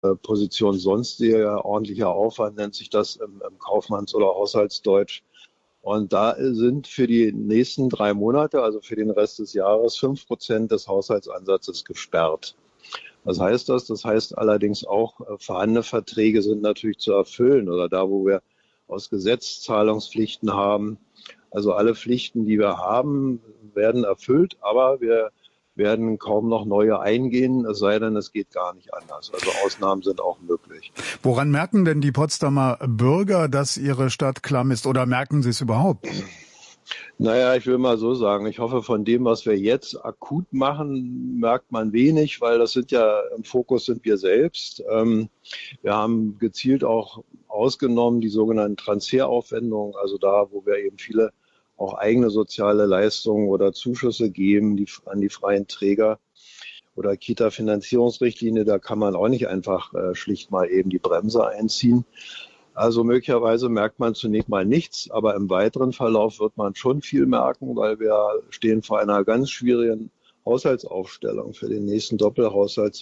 Position sonstiger ordentlicher Aufwand, nennt sich das im Kaufmanns- oder Haushaltsdeutsch. Und da sind für die nächsten 3 Monate, also für den Rest des Jahres, 5% des Haushaltsansatzes gesperrt. Was heißt das? Das heißt allerdings auch, vorhandene Verträge sind natürlich zu erfüllen oder da, wo wir aus Gesetz Zahlungspflichten haben. Also alle Pflichten, die wir haben, werden erfüllt, aber wir werden kaum noch neue eingehen, es sei denn, es geht gar nicht anders. Also Ausnahmen sind auch möglich. Woran merken denn die Potsdamer Bürger, dass ihre Stadt klamm ist, oder merken sie es überhaupt? Naja, ich will mal so sagen, ich hoffe, von dem, was wir jetzt akut machen, merkt man wenig, weil das sind ja, im Fokus sind wir selbst. Wir haben gezielt auch ausgenommen die sogenannten Transferaufwendungen, also da, wo wir eben viele auch eigene soziale Leistungen oder Zuschüsse geben an die freien Träger oder Kita-Finanzierungsrichtlinie, da kann man auch nicht einfach schlicht mal eben die Bremse einziehen. Also möglicherweise merkt man zunächst mal nichts, aber im weiteren Verlauf wird man schon viel merken, weil wir stehen vor einer ganz schwierigen Haushaltsaufstellung für den nächsten Doppelhaushalt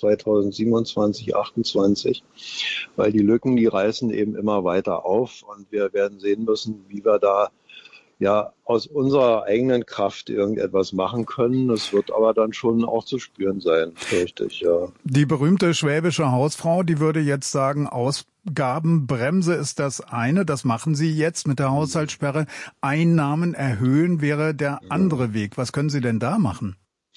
2027/28, weil die Lücken, die reißen eben immer weiter auf und wir werden sehen müssen, wie wir da ja aus unserer eigenen Kraft irgendetwas machen können. Das wird aber dann schon auch zu spüren sein, fürchte ich, ja. Die berühmte schwäbische Hausfrau, die würde jetzt sagen, Ausgabenbremse ist das eine, das machen Sie jetzt mit der Haushaltssperre. Einnahmen erhöhen wäre der andere Weg. Was können Sie denn da machen?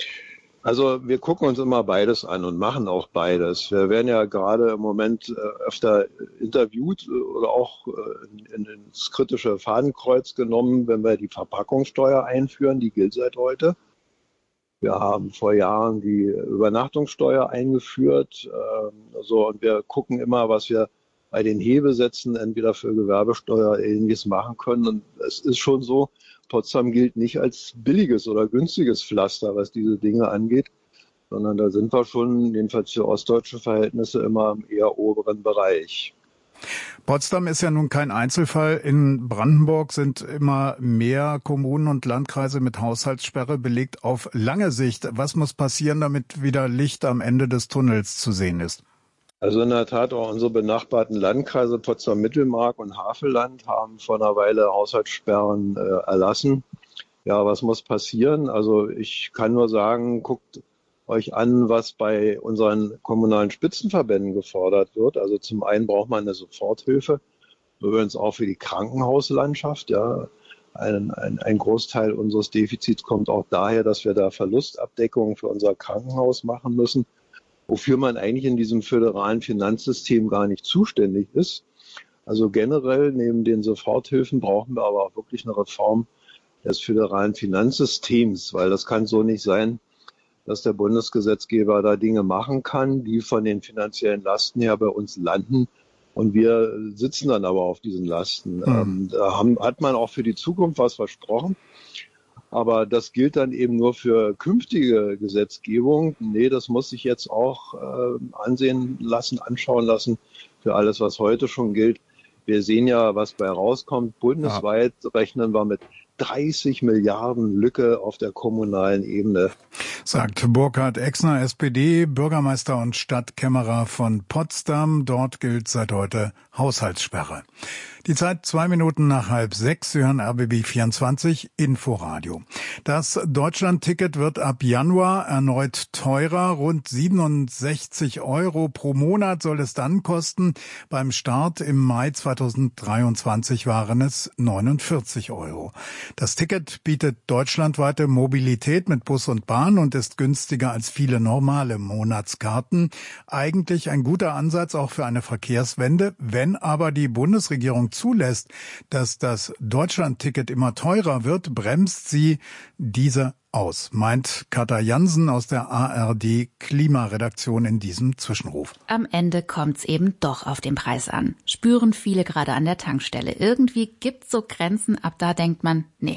Also wir gucken uns immer beides an und machen auch beides. Wir werden ja gerade im Moment öfter interviewt oder auch ins kritische Fadenkreuz genommen, wenn wir die Verpackungssteuer einführen, die gilt seit heute. Wir haben vor Jahren die Übernachtungssteuer eingeführt. Und wir gucken immer, was wir bei den Hebesätzen entweder für Gewerbesteuer oder Ähnliches machen können. Und es ist schon so, Potsdam gilt nicht als billiges oder günstiges Pflaster, was diese Dinge angeht, sondern da sind wir schon, jedenfalls für ostdeutsche Verhältnisse, immer im eher oberen Bereich. Potsdam ist ja nun kein Einzelfall. In Brandenburg sind immer mehr Kommunen und Landkreise mit Haushaltssperre belegt auf lange Sicht. Was muss passieren, damit wieder Licht am Ende des Tunnels zu sehen ist? Also in der Tat auch unsere benachbarten Landkreise Potsdam-Mittelmark und Havelland haben vor einer Weile Haushaltssperren erlassen. Ja, was muss passieren? Also ich kann nur sagen, guckt euch an, was bei unseren kommunalen Spitzenverbänden gefordert wird. Also zum einen braucht man eine Soforthilfe, übrigens auch für die Krankenhauslandschaft. Ja, ein Großteil unseres Defizits kommt auch daher, dass wir da Verlustabdeckungen für unser Krankenhaus machen müssen, wofür man eigentlich in diesem föderalen Finanzsystem gar nicht zuständig ist. Also generell neben den Soforthilfen brauchen wir aber auch wirklich eine Reform des föderalen Finanzsystems, weil das kann so nicht sein, dass der Bundesgesetzgeber da Dinge machen kann, die von den finanziellen Lasten her bei uns landen und wir sitzen dann aber auf diesen Lasten. Hat man auch für die Zukunft was versprochen. Aber das gilt dann eben nur für künftige Gesetzgebung. Nee, das muss sich jetzt auch anschauen lassen für alles, was heute schon gilt. Wir sehen ja, was bei rauskommt. Bundesweit rechnen wir mit 30 Milliarden Lücke auf der kommunalen Ebene. Sagt Burkhard Exner, SPD, Bürgermeister und Stadtkämmerer von Potsdam. Dort gilt seit heute Haushaltssperre. Die Zeit 5:02. Sie hören RBB 24 Inforadio. Das Deutschland-Ticket wird ab Januar erneut teurer. Rund 67 € pro Monat soll es dann kosten. Beim Start im Mai 2023 waren es 49 €. Das Ticket bietet deutschlandweite Mobilität mit Bus und Bahn und ist günstiger als viele normale Monatskarten. Eigentlich ein guter Ansatz auch für eine Verkehrswende. Wenn aber die Bundesregierung zulässt, dass das Deutschlandticket immer teurer wird, bremst sie diese aus, meint Katja Jansen aus der ARD Klimaredaktion in diesem Zwischenruf. Am Ende kommt's eben doch auf den Preis an. Spüren viele gerade an der Tankstelle. Irgendwie gibt's so Grenzen, ab da denkt man, nee,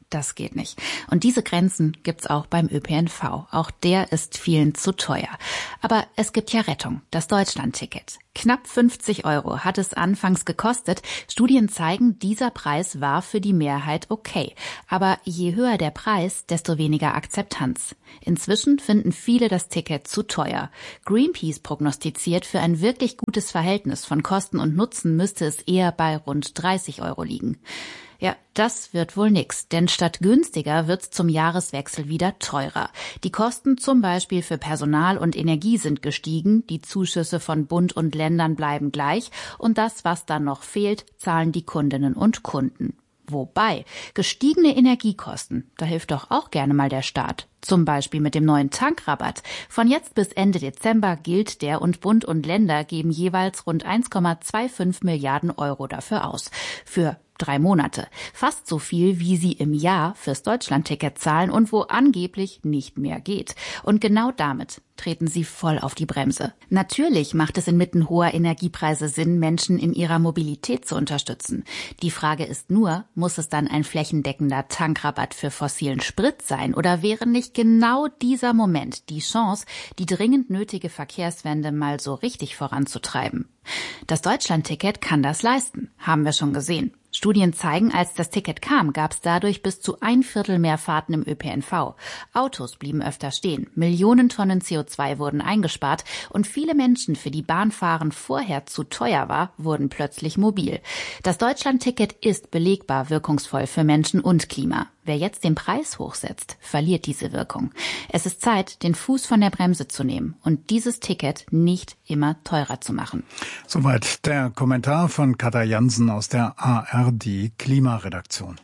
Das geht nicht. Und diese Grenzen gibt's auch beim ÖPNV. Auch der ist vielen zu teuer. Aber es gibt ja Rettung, das Deutschlandticket. Knapp 50 € hat es anfangs gekostet. Studien zeigen, dieser Preis war für die Mehrheit okay. Aber je höher der Preis, desto weniger Akzeptanz. Inzwischen finden viele das Ticket zu teuer. Greenpeace prognostiziert, für ein wirklich gutes Verhältnis von Kosten und Nutzen müsste es eher bei rund 30 € liegen. Ja, das wird wohl nix, denn statt günstiger wird's zum Jahreswechsel wieder teurer. Die Kosten zum Beispiel für Personal und Energie sind gestiegen, die Zuschüsse von Bund und Ländern bleiben gleich und das, was dann noch fehlt, zahlen die Kundinnen und Kunden. Wobei, gestiegene Energiekosten, da hilft doch auch gerne mal der Staat. Zum Beispiel mit dem neuen Tankrabatt. Von jetzt bis Ende Dezember gilt der und Bund und Länder geben jeweils rund 1,25 Milliarden € dafür aus. Für 3 Monate. Fast so viel, wie sie im Jahr fürs Deutschlandticket zahlen und wo angeblich nicht mehr geht. Und genau damit treten sie voll auf die Bremse. Natürlich macht es inmitten hoher Energiepreise Sinn, Menschen in ihrer Mobilität zu unterstützen. Die Frage ist nur, muss es dann ein flächendeckender Tankrabatt für fossilen Sprit sein oder wäre nicht genau dieser Moment die Chance, die dringend nötige Verkehrswende mal so richtig voranzutreiben? Das Deutschlandticket kann das leisten, haben wir schon gesehen. Studien zeigen, als das Ticket kam, gab es dadurch bis zu 1/4 mehr Fahrten im ÖPNV. Autos blieben öfter stehen, Millionen Tonnen CO2 wurden eingespart und viele Menschen, für die Bahnfahren vorher zu teuer war, wurden plötzlich mobil. Das Deutschlandticket ist belegbar wirkungsvoll für Menschen und Klima. Wer jetzt den Preis hochsetzt, verliert diese Wirkung. Es ist Zeit, den Fuß von der Bremse zu nehmen und dieses Ticket nicht immer teurer zu machen. Soweit der Kommentar von Katja Jansen aus der ARD Klimaredaktion.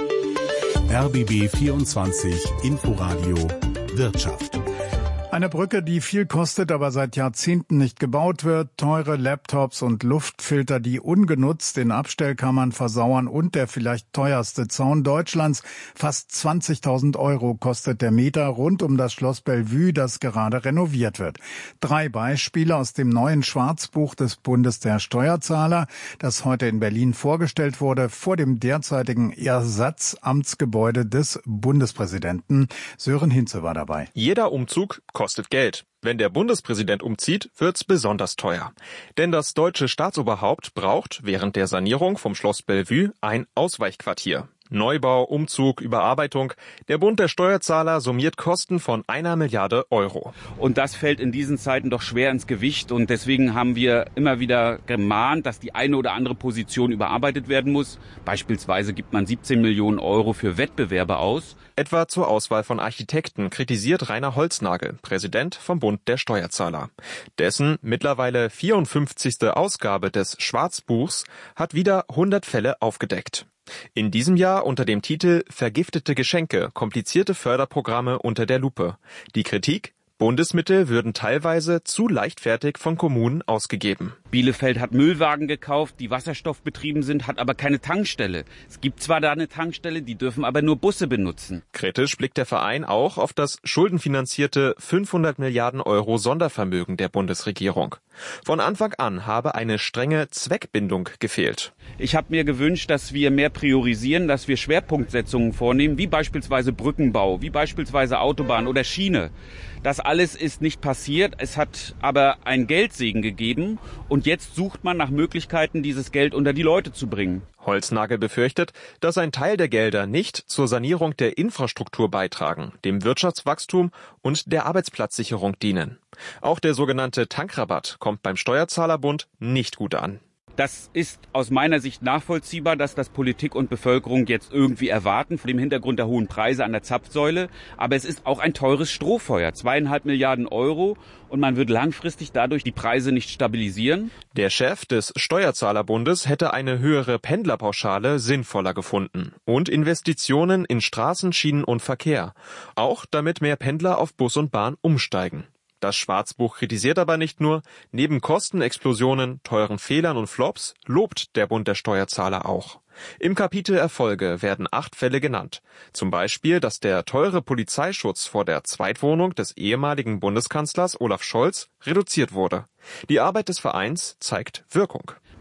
RBB 24 Inforadio Wirtschaft. Eine Brücke, die viel kostet, aber seit Jahrzehnten nicht gebaut wird, teure Laptops und Luftfilter, die ungenutzt in Abstellkammern versauern und der vielleicht teuerste Zaun Deutschlands. Fast 20.000 € kostet der Meter rund um das Schloss Bellevue, das gerade renoviert wird. 3 Beispiele aus dem neuen Schwarzbuch des Bundes der Steuerzahler, das heute in Berlin vorgestellt wurde, vor dem derzeitigen Ersatzamtsgebäude des Bundespräsidenten. Sören Hinze war dabei. Jeder Umzug kostet Geld. Wenn der Bundespräsident umzieht, wird's besonders teuer. Denn das deutsche Staatsoberhaupt braucht während der Sanierung vom Schloss Bellevue ein Ausweichquartier. Neubau, Umzug, Überarbeitung. Der Bund der Steuerzahler summiert Kosten von 1 Milliarde €. Und das fällt in diesen Zeiten doch schwer ins Gewicht. Und deswegen haben wir immer wieder gemahnt, dass die eine oder andere Position überarbeitet werden muss. Beispielsweise gibt man 17 Millionen € für Wettbewerbe aus. Etwa zur Auswahl von Architekten kritisiert Rainer Holznagel, Präsident vom Bund der Steuerzahler. Dessen mittlerweile 54. Ausgabe des Schwarzbuchs hat wieder 100 Fälle aufgedeckt. In diesem Jahr unter dem Titel Vergiftete Geschenke, komplizierte Förderprogramme unter der Lupe. Die Kritik: Bundesmittel würden teilweise zu leichtfertig von Kommunen ausgegeben. Bielefeld hat Müllwagen gekauft, die wasserstoffbetrieben sind, hat aber keine Tankstelle. Es gibt zwar da eine Tankstelle, die dürfen aber nur Busse benutzen. Kritisch blickt der Verein auch auf das schuldenfinanzierte 500 Milliarden € Sondervermögen der Bundesregierung. Von Anfang an habe eine strenge Zweckbindung gefehlt. Ich habe mir gewünscht, dass wir mehr priorisieren, dass wir Schwerpunktsetzungen vornehmen, wie beispielsweise Brückenbau, wie beispielsweise Autobahn oder Schiene. Das alles ist nicht passiert. Es hat aber einen Geldsegen gegeben und jetzt sucht man nach Möglichkeiten, dieses Geld unter die Leute zu bringen. Holznagel befürchtet, dass ein Teil der Gelder nicht zur Sanierung der Infrastruktur beitragen, dem Wirtschaftswachstum und der Arbeitsplatzsicherung dienen. Auch der sogenannte Tankrabatt kommt beim Steuerzahlerbund nicht gut an. Das ist aus meiner Sicht nachvollziehbar, dass das Politik und Bevölkerung jetzt irgendwie erwarten, vor dem Hintergrund der hohen Preise an der Zapfsäule. Aber es ist auch ein teures Strohfeuer, 2,5 Milliarden €. Und man wird langfristig dadurch die Preise nicht stabilisieren. Der Chef des Steuerzahlerbundes hätte eine höhere Pendlerpauschale sinnvoller gefunden. Und Investitionen in Straßen, Schienen und Verkehr. Auch damit mehr Pendler auf Bus und Bahn umsteigen. Das Schwarzbuch kritisiert aber nicht nur, neben Kostenexplosionen, teuren Fehlern und Flops lobt der Bund der Steuerzahler auch. Im Kapitel Erfolge werden 8 Fälle genannt. Zum Beispiel, dass der teure Polizeischutz vor der Zweitwohnung des ehemaligen Bundeskanzlers Olaf Scholz reduziert wurde. Die Arbeit des Vereins zeigt Wirkung.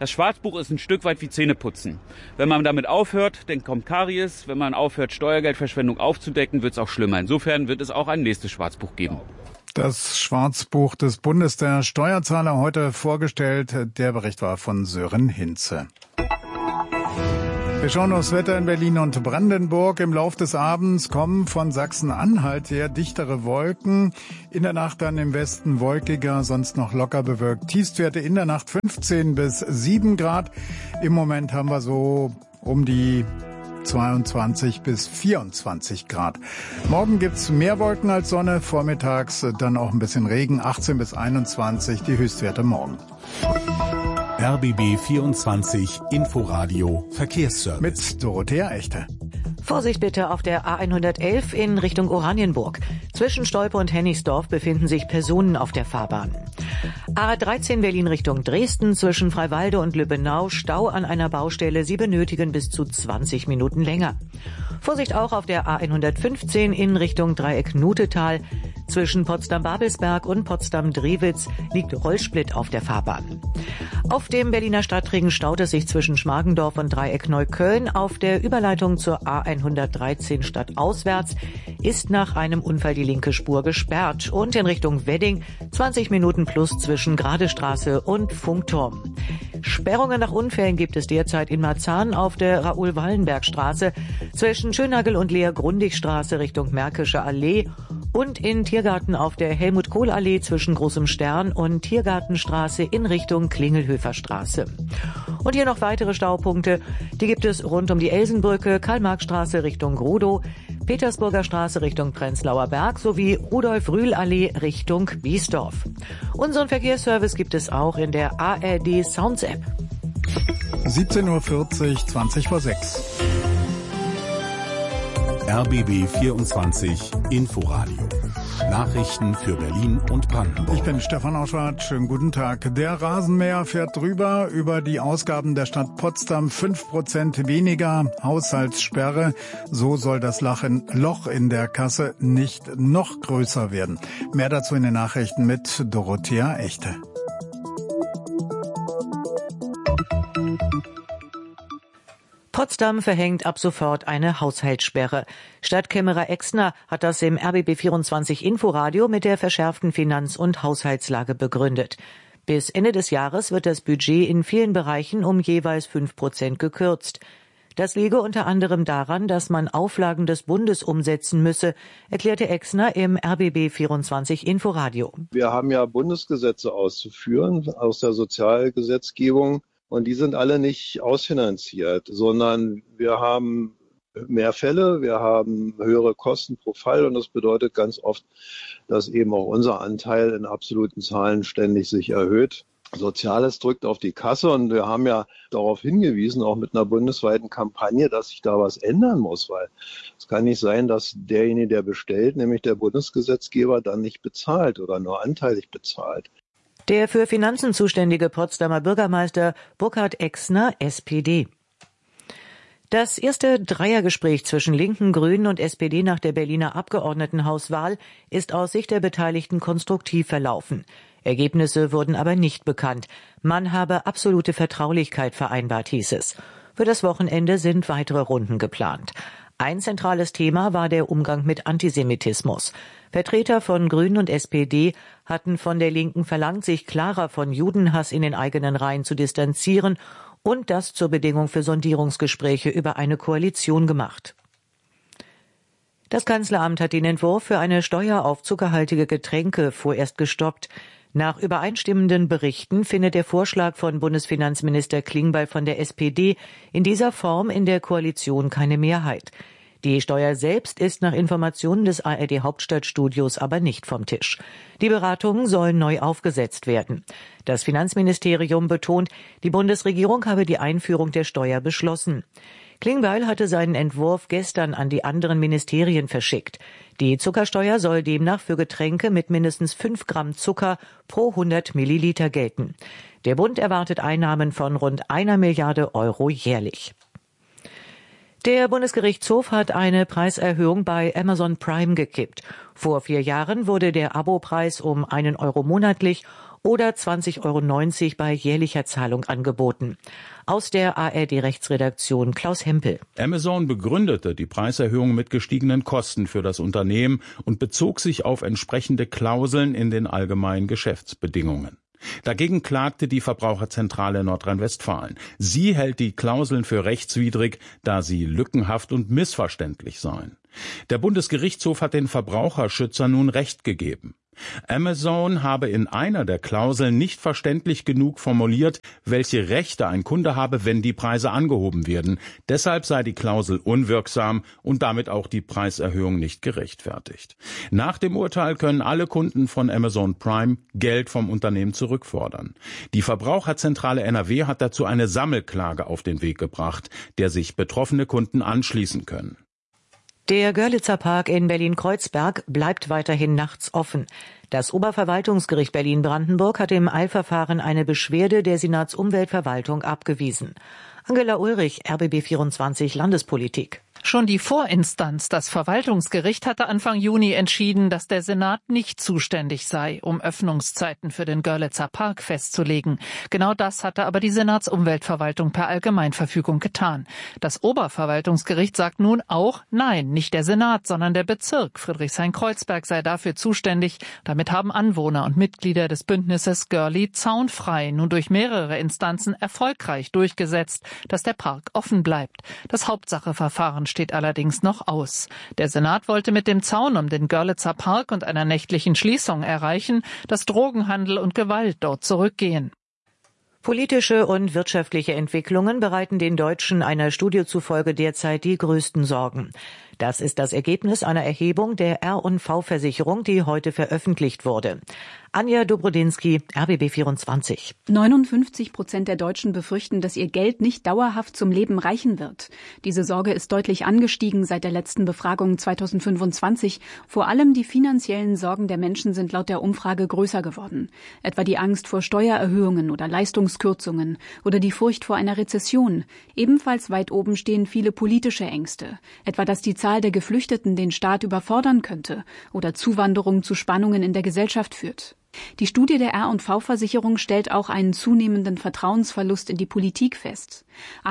Das Schwarzbuch ist ein Stück weit wie Zähneputzen. Wenn man damit aufhört, dann kommt Karies. Wenn man aufhört, Steuergeldverschwendung aufzudecken, wird es auch schlimmer. Insofern wird es auch ein nächstes Schwarzbuch geben. Das Schwarzbuch des Bundes der Steuerzahler heute vorgestellt. Der Bericht war von Sören Hinze. Wir schauen aufs Wetter in Berlin und Brandenburg. Im Lauf des Abends kommen von Sachsen-Anhalt her dichtere Wolken. In der Nacht dann im Westen wolkiger, sonst noch locker bewölkt. Tiefstwerte in der Nacht 15 bis 7 Grad. Im Moment haben wir so um die 22 bis 24 Grad. Morgen gibt's mehr Wolken als Sonne. Vormittags dann auch ein bisschen Regen. 18 bis 21 die Höchstwerte morgen. RBB 24 Inforadio Verkehrsservice. Mit Dorothea Echte. Vorsicht bitte auf der A111 in Richtung Oranienburg. Zwischen Stolpe und Hennigsdorf befinden sich Personen auf der Fahrbahn. A13 Berlin Richtung Dresden zwischen Freiwalde und Lübbenau. Stau an einer Baustelle. Sie benötigen bis zu 20 Minuten länger. Vorsicht auch auf der A115 in Richtung Dreieck Nutetal. Zwischen Potsdam-Babelsberg und Potsdam-Drewitz liegt Rollsplit auf der Fahrbahn. Auf dem Berliner Stadtring staut es sich zwischen Schmargendorf und Dreieck Neukölln. Auf der Überleitung zur A113 stadtauswärts ist nach einem Unfall die linke Spur gesperrt. Und in Richtung Wedding 20 Minuten plus zwischen Gradestraße und Funkturm. Sperrungen nach Unfällen gibt es derzeit in Marzahn auf der Raoul-Wallenberg-Straße, zwischen Schönagel und Lea-Grundig-Straße Richtung Märkische Allee und in Tiergarten auf der Helmut-Kohl-Allee zwischen Großem Stern und Tiergartenstraße in Richtung Klingelhöfer-Straße. Und hier noch weitere Staupunkte. Die gibt es rund um die Elsenbrücke, Karl-Marx-Straße Richtung Grodow, Petersburger Straße Richtung Prenzlauer Berg sowie Rudolf-Rühl-Allee Richtung Biesdorf. Unseren Verkehrsservice gibt es auch in der ARD Sounds App. 17:40 Uhr, 20 vor 6. RBB 24 Inforadio. Nachrichten für Berlin und Brandenburg. Ich bin Stefan Auschwart. Schönen guten Tag. Der Rasenmäher fährt drüber über die Ausgaben der Stadt Potsdam. 5% weniger Haushaltssperre. So soll das Loch in der Kasse nicht noch größer werden. Mehr dazu in den Nachrichten mit Dorothea Echte. Potsdam verhängt ab sofort eine Haushaltssperre. Stadtkämmerer Exner hat das im RBB 24 Inforadio mit der verschärften Finanz- und Haushaltslage begründet. Bis Ende des Jahres wird das Budget in vielen Bereichen um jeweils 5% gekürzt. Das liege unter anderem daran, dass man Auflagen des Bundes umsetzen müsse, erklärte Exner im RBB 24 Inforadio. Wir haben ja Bundesgesetze auszuführen aus der Sozialgesetzgebung. Und die sind alle nicht ausfinanziert, sondern wir haben mehr Fälle, wir haben höhere Kosten pro Fall und das bedeutet ganz oft, dass eben auch unser Anteil in absoluten Zahlen ständig sich erhöht. Soziales drückt auf die Kasse und wir haben ja darauf hingewiesen, auch mit einer bundesweiten Kampagne, dass sich da was ändern muss, weil es kann nicht sein, dass derjenige, der bestellt, nämlich der Bundesgesetzgeber, dann nicht bezahlt oder nur anteilig bezahlt. Der für Finanzen zuständige Potsdamer Bürgermeister Burkhard Exner, SPD. Das erste Dreiergespräch zwischen Linken, Grünen und SPD nach der Berliner Abgeordnetenhauswahl ist aus Sicht der Beteiligten konstruktiv verlaufen. Ergebnisse wurden aber nicht bekannt. Man habe absolute Vertraulichkeit vereinbart, hieß es. Für das Wochenende sind weitere Runden geplant. Ein zentrales Thema war der Umgang mit Antisemitismus. Vertreter von Grünen und SPD hatten von der Linken verlangt, sich klarer von Judenhass in den eigenen Reihen zu distanzieren und das zur Bedingung für Sondierungsgespräche über eine Koalition gemacht. Das Kanzleramt hat den Entwurf für eine Steuer auf zuckerhaltige Getränke vorerst gestoppt. Nach übereinstimmenden Berichten findet der Vorschlag von Bundesfinanzminister Klingbeil von der SPD in dieser Form in der Koalition keine Mehrheit. Die Steuer selbst ist nach Informationen des ARD Hauptstadtstudios aber nicht vom Tisch. Die Beratungen sollen neu aufgesetzt werden. Das Finanzministerium betont, die Bundesregierung habe die Einführung der Steuer beschlossen. Klingbeil hatte seinen Entwurf gestern an die anderen Ministerien verschickt. Die Zuckersteuer soll demnach für Getränke mit mindestens 5 Gramm Zucker pro 100 Milliliter gelten. Der Bund erwartet Einnahmen von rund 1 Milliarde Euro jährlich. Der Bundesgerichtshof hat eine Preiserhöhung bei Amazon Prime gekippt. Vor 4 Jahren wurde der Abopreis um 1 Euro monatlich oder 20,90 € bei jährlicher Zahlung angeboten. Aus der ARD-Rechtsredaktion Klaus Hempel. Amazon begründete die Preiserhöhung mit gestiegenen Kosten für das Unternehmen und bezog sich auf entsprechende Klauseln in den allgemeinen Geschäftsbedingungen. Dagegen klagte die Verbraucherzentrale Nordrhein-Westfalen. Sie hält die Klauseln für rechtswidrig, da sie lückenhaft und missverständlich seien. Der Bundesgerichtshof hat den Verbraucherschützern nun Recht gegeben. Amazon habe in einer der Klauseln nicht verständlich genug formuliert, welche Rechte ein Kunde habe, wenn die Preise angehoben werden. Deshalb sei die Klausel unwirksam und damit auch die Preiserhöhung nicht gerechtfertigt. Nach dem Urteil können alle Kunden von Amazon Prime Geld vom Unternehmen zurückfordern. Die Verbraucherzentrale NRW hat dazu eine Sammelklage auf den Weg gebracht, der sich betroffene Kunden anschließen können. Der Görlitzer Park in Berlin-Kreuzberg bleibt weiterhin nachts offen. Das Oberverwaltungsgericht Berlin-Brandenburg hat im Eilverfahren eine Beschwerde der Senatsumweltverwaltung abgewiesen. Angela Ulrich, RBB24 Landespolitik. Schon die Vorinstanz, das Verwaltungsgericht, hatte Anfang Juni entschieden, dass der Senat nicht zuständig sei, um Öffnungszeiten für den Görlitzer Park festzulegen. Genau das hatte aber die Senatsumweltverwaltung per Allgemeinverfügung getan. Das Oberverwaltungsgericht sagt nun auch, nein, nicht der Senat, sondern der Bezirk Friedrichshain-Kreuzberg sei dafür zuständig. Damit haben Anwohner und Mitglieder des Bündnisses Görli zaunfrei nun durch mehrere Instanzen erfolgreich durchgesetzt, dass der Park offen bleibt. Das Hauptsacheverfahren steht allerdings noch aus. Der Senat wollte mit dem Zaun um den Görlitzer Park und einer nächtlichen Schließung erreichen, dass Drogenhandel und Gewalt dort zurückgehen. Politische und wirtschaftliche Entwicklungen bereiten den Deutschen einer Studie zufolge derzeit die größten Sorgen. Das ist das Ergebnis einer Erhebung der R&V-Versicherung, die heute veröffentlicht wurde. Anja Dobrodinsky, RBB24. 59% der Deutschen befürchten, dass ihr Geld nicht dauerhaft zum Leben reichen wird. Diese Sorge ist deutlich angestiegen seit der letzten Befragung 2025. Vor allem die finanziellen Sorgen der Menschen sind laut der Umfrage größer geworden. Etwa die Angst vor Steuererhöhungen oder Leistungskürzungen oder die Furcht vor einer Rezession. Ebenfalls weit oben stehen viele politische Ängste. Etwa, dass die Zahl der Geflüchteten den Staat überfordern könnte oder Zuwanderung zu Spannungen in der Gesellschaft führt. Die Studie der R&V-Versicherung stellt auch einen zunehmenden Vertrauensverlust in die Politik fest.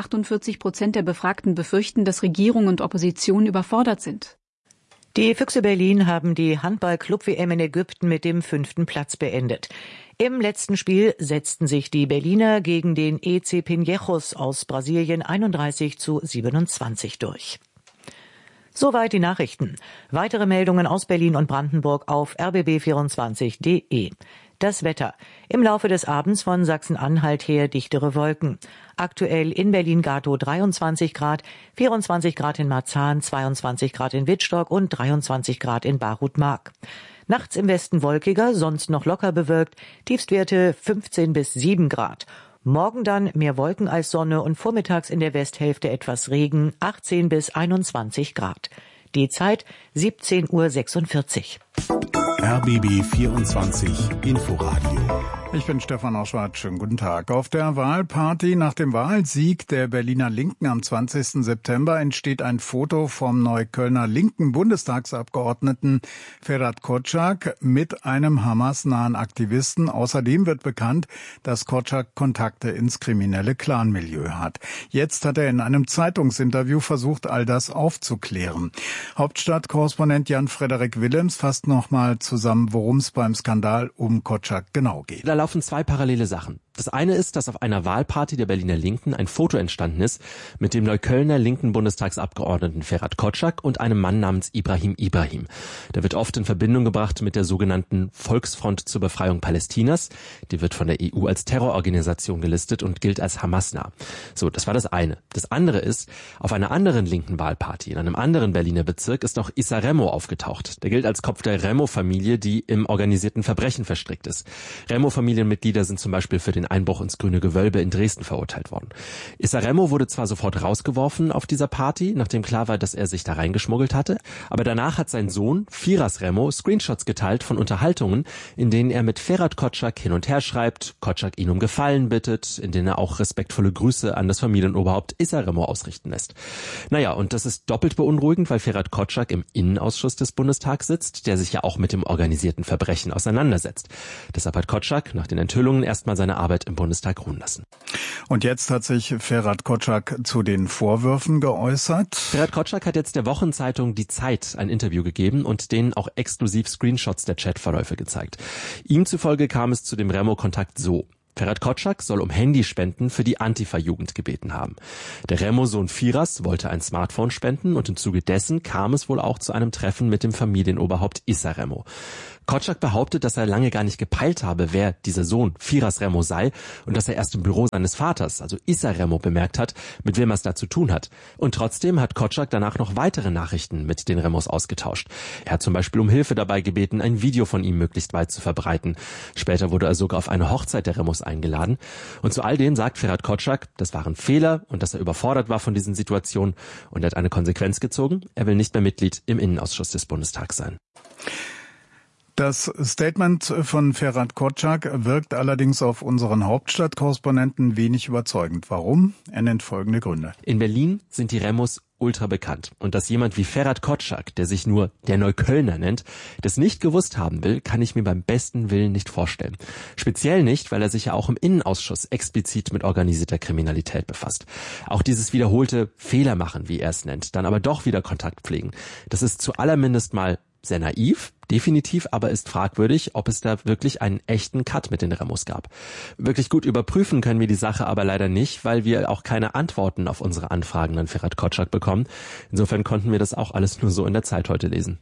48% der Befragten befürchten, dass Regierung und Opposition überfordert sind. Die Füchse Berlin haben die Handball-Club-WM in Ägypten mit dem 5. Platz beendet. Im letzten Spiel setzten sich die Berliner gegen den EC Pinheiros aus Brasilien 31:27 durch. Soweit die Nachrichten. Weitere Meldungen aus Berlin und Brandenburg auf rbb24.de. Das Wetter. Im Laufe des Abends von Sachsen-Anhalt her dichtere Wolken. Aktuell in Berlin-Gatow 23 Grad, 24 Grad in Marzahn, 22 Grad in Wittstock und 23 Grad in Barut-Mark. Nachts im Westen wolkiger, sonst noch locker bewölkt, Tiefstwerte 15 bis 7 Grad. Morgen dann mehr Wolken als Sonne und vormittags in der Westhälfte etwas Regen, 18 bis 21 Grad. Die Zeit 17:46 Uhr. RBB 24 Inforadio. Ich bin Stefan Oschwart. Schönen guten Tag. Auf der Wahlparty nach dem Wahlsieg der Berliner Linken am 20. September entsteht ein Foto vom Neuköllner linken Bundestagsabgeordneten Ferhat Kocak mit einem Hamas-nahen Aktivisten. Außerdem wird bekannt, dass Kocak Kontakte ins kriminelle Clanmilieu hat. Jetzt hat er in einem Zeitungsinterview versucht, all das aufzuklären. Hauptstadtkorrespondent Jan-Frederik Willems fasst nochmal zusammen, worum es beim Skandal um Kocak genau geht. Da laufen zwei parallele Sachen. Das eine ist, dass auf einer Wahlparty der Berliner Linken ein Foto entstanden ist mit dem Neuköllner linken Bundestagsabgeordneten Ferhat Kocak und einem Mann namens Ibrahim Ibrahim. Der wird oft in Verbindung gebracht mit der sogenannten Volksfront zur Befreiung Palästinas. Die wird von der EU als Terrororganisation gelistet und gilt als Hamas-nah. So, das war das eine. Das andere ist, auf einer anderen linken Wahlparty in einem anderen Berliner Bezirk ist auch Issa Remo aufgetaucht. Der gilt als Kopf der Remo-Familie, die im organisierten Verbrechen verstrickt ist. Remo-Familienmitglieder sind zum Beispiel für den Einbruch ins Grüne Gewölbe in Dresden verurteilt worden. Issa Remo wurde zwar sofort rausgeworfen auf dieser Party, nachdem klar war, dass er sich da reingeschmuggelt hatte, aber danach hat sein Sohn, Firas Remo, Screenshots geteilt von Unterhaltungen, in denen er mit Ferhat Koçak hin und her schreibt, Koçak ihn um Gefallen bittet, in denen er auch respektvolle Grüße an das Familienoberhaupt Issa Remo ausrichten lässt. Naja, und das ist doppelt beunruhigend, weil Ferhat Koçak im Innenausschuss des Bundestags sitzt, der sich ja auch mit dem organisierten Verbrechen auseinandersetzt. Deshalb hat Koçak nach den Enthüllungen erstmal seine Arbeit im Bundestag ruhen lassen. Und jetzt hat sich Ferhat Koçak zu den Vorwürfen geäußert. Ferhat Koçak hat jetzt der Wochenzeitung Die Zeit ein Interview gegeben und denen auch exklusiv Screenshots der Chatverläufe gezeigt. Ihm zufolge kam es zu dem Remo-Kontakt so. Ferhat Koçak soll um Handyspenden für die Antifa-Jugend gebeten haben. Der Remo-Sohn Firas wollte ein Smartphone spenden und im Zuge dessen kam es wohl auch zu einem Treffen mit dem Familienoberhaupt Issa Remo. Koçak behauptet, dass er lange gar nicht gepeilt habe, wer dieser Sohn Firas Remo sei und dass er erst im Büro seines Vaters, also Issa Remo, bemerkt hat, mit wem er es da zu tun hat. Und trotzdem hat Koçak danach noch weitere Nachrichten mit den Remos ausgetauscht. Er hat zum Beispiel um Hilfe dabei gebeten, ein Video von ihm möglichst weit zu verbreiten. Später wurde er sogar auf eine Hochzeit der Remos eingeladen. Und zu all dem sagt Ferhat Koçak, das waren Fehler und dass er überfordert war von diesen Situationen. Und er hat eine Konsequenz gezogen. Er will nicht mehr Mitglied im Innenausschuss des Bundestags sein. Das Statement von Ferhat Koçak wirkt allerdings auf unseren Hauptstadtkorrespondenten wenig überzeugend. Warum? Er nennt folgende Gründe. In Berlin sind die Remos ultra bekannt. Und dass jemand wie Ferhat Koçak, der sich nur der Neuköllner nennt, das nicht gewusst haben will, kann ich mir beim besten Willen nicht vorstellen. Speziell nicht, weil er sich ja auch im Innenausschuss explizit mit organisierter Kriminalität befasst. Auch dieses wiederholte Fehler machen, wie er es nennt, dann aber doch wieder Kontakt pflegen. Das ist zu allermindest mal sehr naiv, definitiv, aber ist fragwürdig, ob es da wirklich einen echten Cut mit den Remos gab. Wirklich gut überprüfen können wir die Sache aber leider nicht, weil wir auch keine Antworten auf unsere Anfragen an Ferhat Koçak bekommen. Insofern konnten wir das auch alles nur so in der Zeit heute lesen.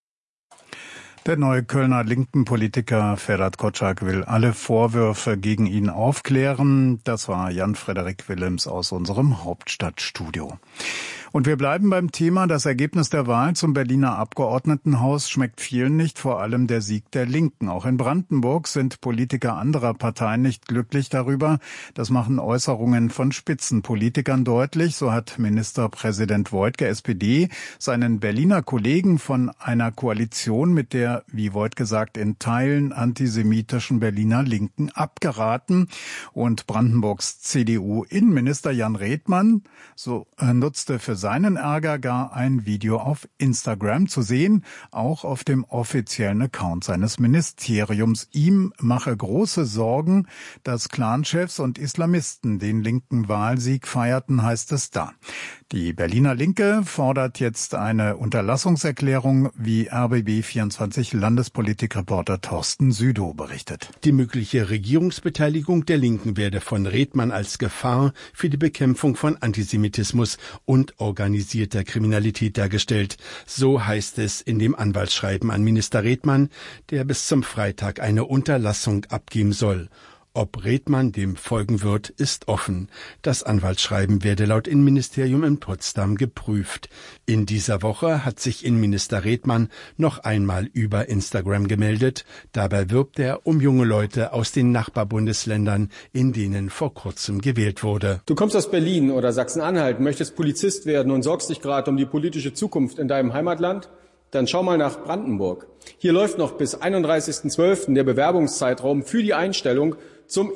Der neue Kölner linken Politiker Ferhat Koçak will alle Vorwürfe gegen ihn aufklären. Das war Jan-Frederik Willems aus unserem Hauptstadtstudio. Und wir bleiben beim Thema. Das Ergebnis der Wahl zum Berliner Abgeordnetenhaus schmeckt vielen nicht, vor allem der Sieg der Linken. Auch in Brandenburg sind Politiker anderer Parteien nicht glücklich darüber. Das machen Äußerungen von Spitzenpolitikern deutlich. So hat Ministerpräsident Woidke, SPD, seinen Berliner Kollegen von einer Koalition mit der, wie Woidke sagt, in Teilen antisemitischen Berliner Linken abgeraten. Und Brandenburgs CDU-Innenminister Jan Redmann nutzte für seinen Ärger gar ein Video auf Instagram zu sehen, auch auf dem offiziellen Account seines Ministeriums. Ihm mache große Sorgen, dass Clanchefs und Islamisten den linken Wahlsieg feierten, heißt es da. Die Berliner Linke fordert jetzt eine Unterlassungserklärung, wie RBB24 Landespolitikreporter Thorsten Südow berichtet. Die mögliche Regierungsbeteiligung der Linken werde von Redmann als Gefahr für die Bekämpfung von Antisemitismus und organisierter Kriminalität dargestellt. So heißt es in dem Anwaltsschreiben an Minister Redmann, der bis zum Freitag eine Unterlassung abgeben soll. Ob Redmann dem folgen wird, ist offen. Das Anwaltsschreiben werde laut Innenministerium in Potsdam geprüft. In dieser Woche hat sich Innenminister Redmann noch einmal über Instagram gemeldet. Dabei wirbt er um junge Leute aus den Nachbarbundesländern, in denen vor kurzem gewählt wurde. Du kommst aus Berlin oder Sachsen-Anhalt, möchtest Polizist werden und sorgst dich gerade um die politische Zukunft in deinem Heimatland? Dann schau mal nach Brandenburg. Hier läuft noch bis 31.12. der Bewerbungszeitraum für die Einstellung zum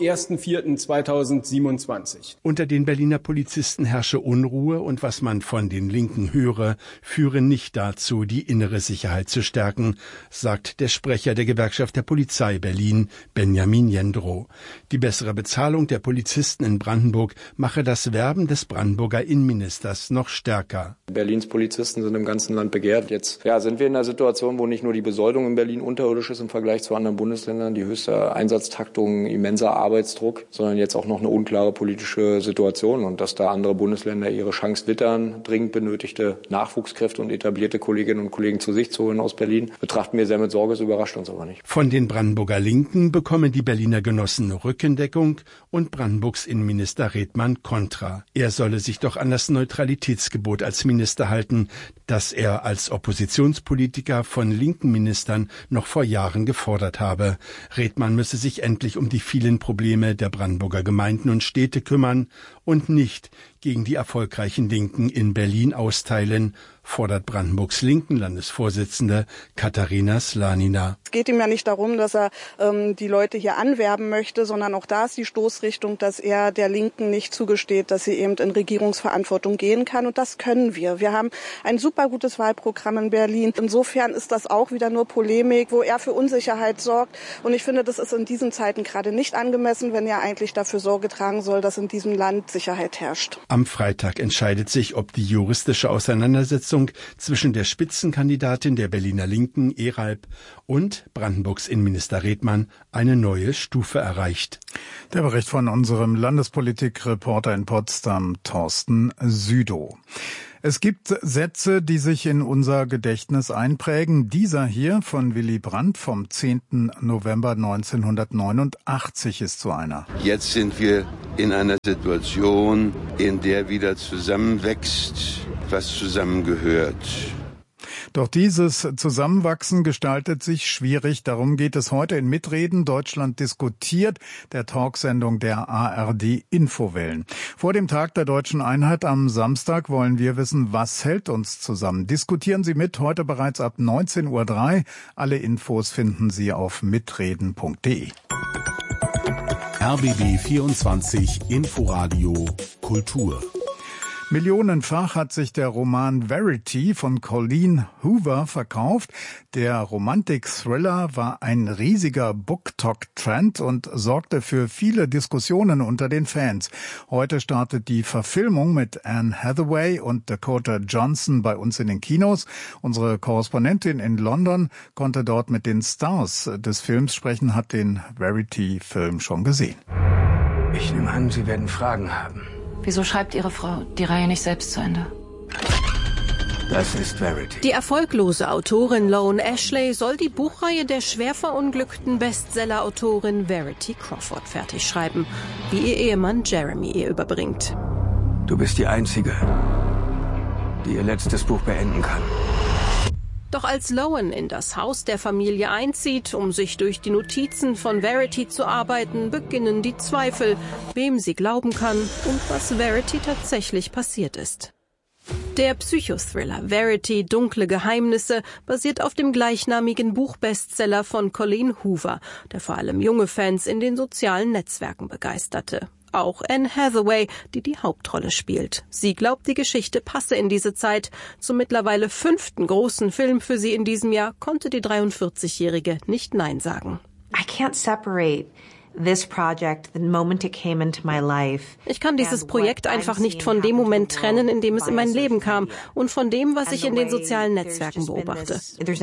1.4.2027. Unter den Berliner Polizisten herrsche Unruhe und was man von den Linken höre, führe nicht dazu, die innere Sicherheit zu stärken, sagt der Sprecher der Gewerkschaft der Polizei Berlin, Benjamin Jendrow. Die bessere Bezahlung der Polizisten in Brandenburg mache das Werben des Brandenburger Innenministers noch stärker. Berlins Polizisten sind im ganzen Land begehrt. Jetzt sind wir in einer Situation, wo nicht nur die Besoldung in Berlin unterirdisch ist im Vergleich zu anderen Bundesländern, die höchste Einsatztaktung, immenser Arbeitsdruck, sondern jetzt auch noch eine unklare politische Situation und dass da andere Bundesländer ihre Chance wittern, dringend benötigte Nachwuchskräfte und etablierte Kolleginnen und Kollegen zu sich zu holen aus Berlin, betrachten wir sehr mit Sorge, es überrascht uns aber nicht. Von den Brandenburger Linken bekommen die Berliner Genossen Rückendeckung und Brandenburgs Innenminister Redmann Kontra. Er solle sich doch an das Neutralitätsgebot als Minister halten, das er als Oppositionspolitiker von linken Ministern noch vor Jahren gefordert habe. Redmann müsse sich endlich um die vielen reellen Probleme der Brandenburger Gemeinden und Städte kümmern und nicht gegen die erfolgreichen Linken in Berlin austeilen, fordert Brandenburgs linken Landesvorsitzende Katharina Slanina. Es geht ihm ja nicht darum, dass er die Leute hier anwerben möchte, sondern auch da ist die Stoßrichtung, dass er der Linken nicht zugesteht, dass sie eben in Regierungsverantwortung gehen kann. Und das können wir. Wir haben ein super gutes Wahlprogramm in Berlin. Insofern ist das auch wieder nur Polemik, wo er für Unsicherheit sorgt. Und ich finde, das ist in diesen Zeiten gerade nicht angemessen, wenn er eigentlich dafür Sorge tragen soll, dass in diesem Land Sicherheit herrscht. Am Freitag entscheidet sich, ob die juristische Auseinandersetzung zwischen der Spitzenkandidatin der Berliner Linken, Eralp, und Brandenburgs Innenminister Redmann eine neue Stufe erreicht. Der Bericht von unserem Landespolitikreporter in Potsdam, Thorsten Südow. Es gibt Sätze, die sich in unser Gedächtnis einprägen. Dieser hier von Willy Brandt vom 10. November 1989 ist so einer. Jetzt sind wir in einer Situation, in der wieder zusammenwächst, was zusammengehört. Doch dieses Zusammenwachsen gestaltet sich schwierig. Darum geht es heute in Mitreden. Deutschland diskutiert, der Talksendung der ARD Infowellen. Vor dem Tag der Deutschen Einheit am Samstag wollen wir wissen, was hält uns zusammen. Diskutieren Sie mit, heute bereits ab 19:03 Uhr. Alle Infos finden Sie auf mitreden.de. RBB 24 Inforadio Kultur. Millionenfach hat sich der Roman Verity von Colleen Hoover verkauft. Der Romantik-Thriller war ein riesiger BookTok-Trend und sorgte für viele Diskussionen unter den Fans. Heute startet die Verfilmung mit Anne Hathaway und Dakota Johnson bei uns in den Kinos. Unsere Korrespondentin in London konnte dort mit den Stars des Films sprechen, hat den Verity-Film schon gesehen. Ich nehme an, Sie werden Fragen haben. Wieso schreibt Ihre Frau die Reihe nicht selbst zu Ende? Das ist Verity. Die erfolglose Autorin Lone Ashley soll die Buchreihe der schwer verunglückten Bestseller-Autorin Verity Crawford fertigschreiben, wie ihr Ehemann Jeremy ihr überbringt. Du bist die Einzige, die ihr letztes Buch beenden kann. Doch als Lowen in das Haus der Familie einzieht, um sich durch die Notizen von Verity zu arbeiten, beginnen die Zweifel, wem sie glauben kann und was Verity tatsächlich passiert ist. Der Psychothriller Verity – Dunkle Geheimnisse basiert auf dem gleichnamigen Buchbestseller von Colleen Hoover, der vor allem junge Fans in den sozialen Netzwerken begeisterte. Auch Anne Hathaway, die die Hauptrolle spielt. Sie glaubt, die Geschichte passe in diese Zeit. Zum mittlerweile 5. großen Film für sie in diesem Jahr konnte die 43-Jährige nicht Nein sagen. I can't separate this project, the moment it came into my life. Ich kann dieses Projekt einfach nicht von dem Moment trennen, in dem es in mein Leben kam und von dem, was ich in den sozialen Netzwerken beobachte.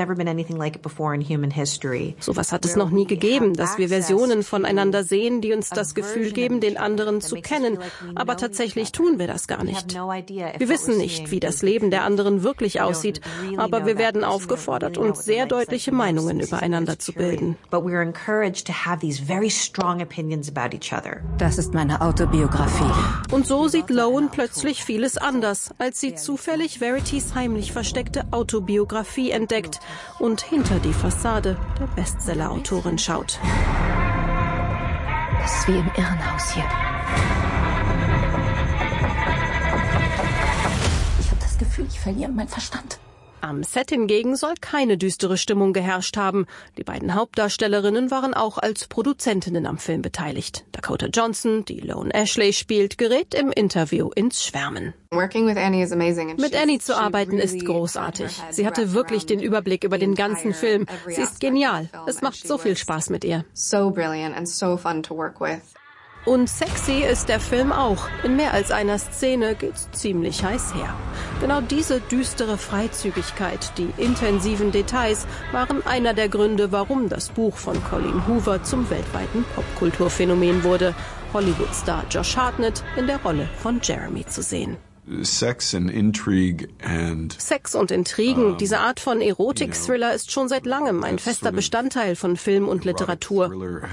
Sowas hat es noch nie gegeben, dass wir Versionen voneinander sehen, die uns das Gefühl geben, den anderen zu kennen. Aber tatsächlich tun wir das gar nicht. Wir wissen nicht, wie das Leben der anderen wirklich aussieht, aber wir werden aufgefordert, uns sehr deutliche Meinungen übereinander zu bilden. Das ist meine Autobiografie. Und so sieht Lowen plötzlich vieles anders, als sie zufällig Veritys heimlich versteckte Autobiografie entdeckt und hinter die Fassade der Bestseller-Autorin schaut. Das ist wie im Irrenhaus hier. Ich habe das Gefühl, ich verliere meinen Verstand. Am Set hingegen soll keine düstere Stimmung geherrscht haben. Die beiden Hauptdarstellerinnen waren auch als Produzentinnen am Film beteiligt. Dakota Johnson, die Lone Ashley spielt, gerät im Interview ins Schwärmen. Mit Annie zu arbeiten ist großartig. Sie hatte wirklich den Überblick über den ganzen Film. Sie ist genial. Es macht so viel Spaß mit ihr. Und sexy ist der Film auch. In mehr als einer Szene geht's ziemlich heiß her. Genau diese düstere Freizügigkeit, die intensiven Details waren einer der Gründe, warum das Buch von Colleen Hoover zum weltweiten Popkulturphänomen wurde. Hollywood-Star Josh Hartnett in der Rolle von Jeremy zu sehen. Sex und Intrigen, diese Art von Erotik-Thriller ist schon seit langem ein fester Bestandteil von Film und Literatur.